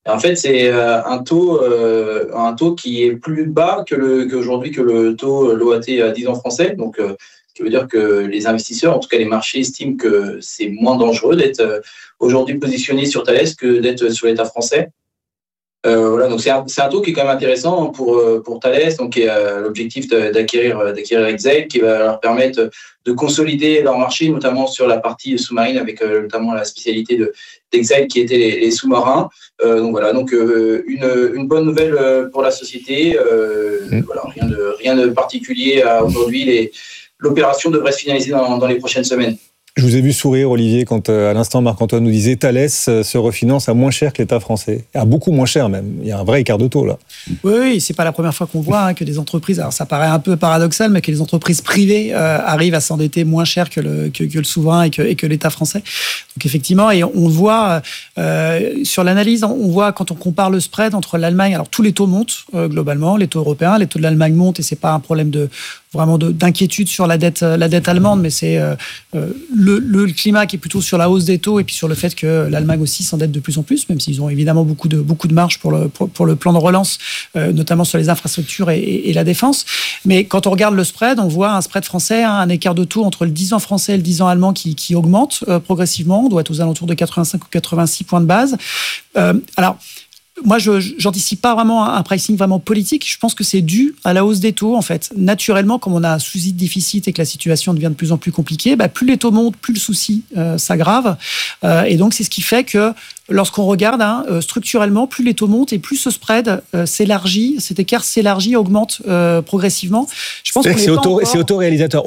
Et en fait, c'est un taux, euh, un taux qui est plus bas que le, qu'aujourd'hui que le taux l'O A T à dix ans français. Donc, euh, ce qui veut dire que les investisseurs, en tout cas les marchés, estiment que c'est moins dangereux d'être euh, aujourd'hui positionné sur Thales que d'être sur l'État français. Euh, voilà, donc c'est un, c'est un taux qui est quand même intéressant pour pour Thales, donc qui a l'objectif d'acquérir d'acquérir Exail, qui va leur permettre de consolider leur marché, notamment sur la partie sous-marine, avec euh, notamment la spécialité de d'Exail qui était les, les sous-marins. Euh, donc voilà, donc euh, une une bonne nouvelle pour la société. Euh, mmh. Voilà, rien de rien de particulier à aujourd'hui. Les l'opération devrait se finaliser dans, dans les prochaines semaines. Je vous ai vu sourire, Olivier, quand à l'instant Marc-Antoine nous disait Thales se refinance à moins cher que l'État français. À beaucoup moins cher même. Il y a un vrai écart de taux là. Oui, oui, c'est pas la première fois qu'on voit hein, que des entreprises, alors ça paraît un peu paradoxal, mais que les entreprises privées euh, arrivent à s'endetter moins cher que le, que, que le souverain et que, et que l'État français. Donc effectivement, et on voit euh, sur l'analyse, on voit quand on compare le spread entre l'Allemagne, alors tous les taux montent euh, globalement, les taux européens, les taux de l'Allemagne montent et c'est pas un problème de vraiment de, d'inquiétude sur la dette, la dette allemande, mais c'est euh, le, le climat qui est plutôt sur la hausse des taux et puis sur le fait que l'Allemagne aussi s'endette de plus en plus, même s'ils ont évidemment beaucoup de, beaucoup de marge pour le, pour, pour le plan de relance, euh, notamment sur les infrastructures et, et, et la défense. Mais quand on regarde le spread, on voit un spread français, hein, un écart de taux entre le dix ans français et le dix ans allemand qui, qui augmente euh, progressivement. On doit être aux alentours de quatre-vingt-cinq ou quatre-vingt-six points de base. Euh, alors, moi, je n'anticipe pas vraiment un pricing vraiment politique. Je pense que c'est dû à la hausse des taux, en fait. Naturellement, comme on a un souci de déficit et que la situation devient de plus en plus compliquée, bah, plus les taux montent, plus le souci euh, s'aggrave. Euh, et donc, c'est ce qui fait que lorsqu'on regarde hein, structurellement, plus les taux montent et plus ce spread euh, s'élargit, cet écart s'élargit, augmente euh, progressivement. Je pense c'est, qu'on c'est, est auto, encore... c'est autoréalisateur.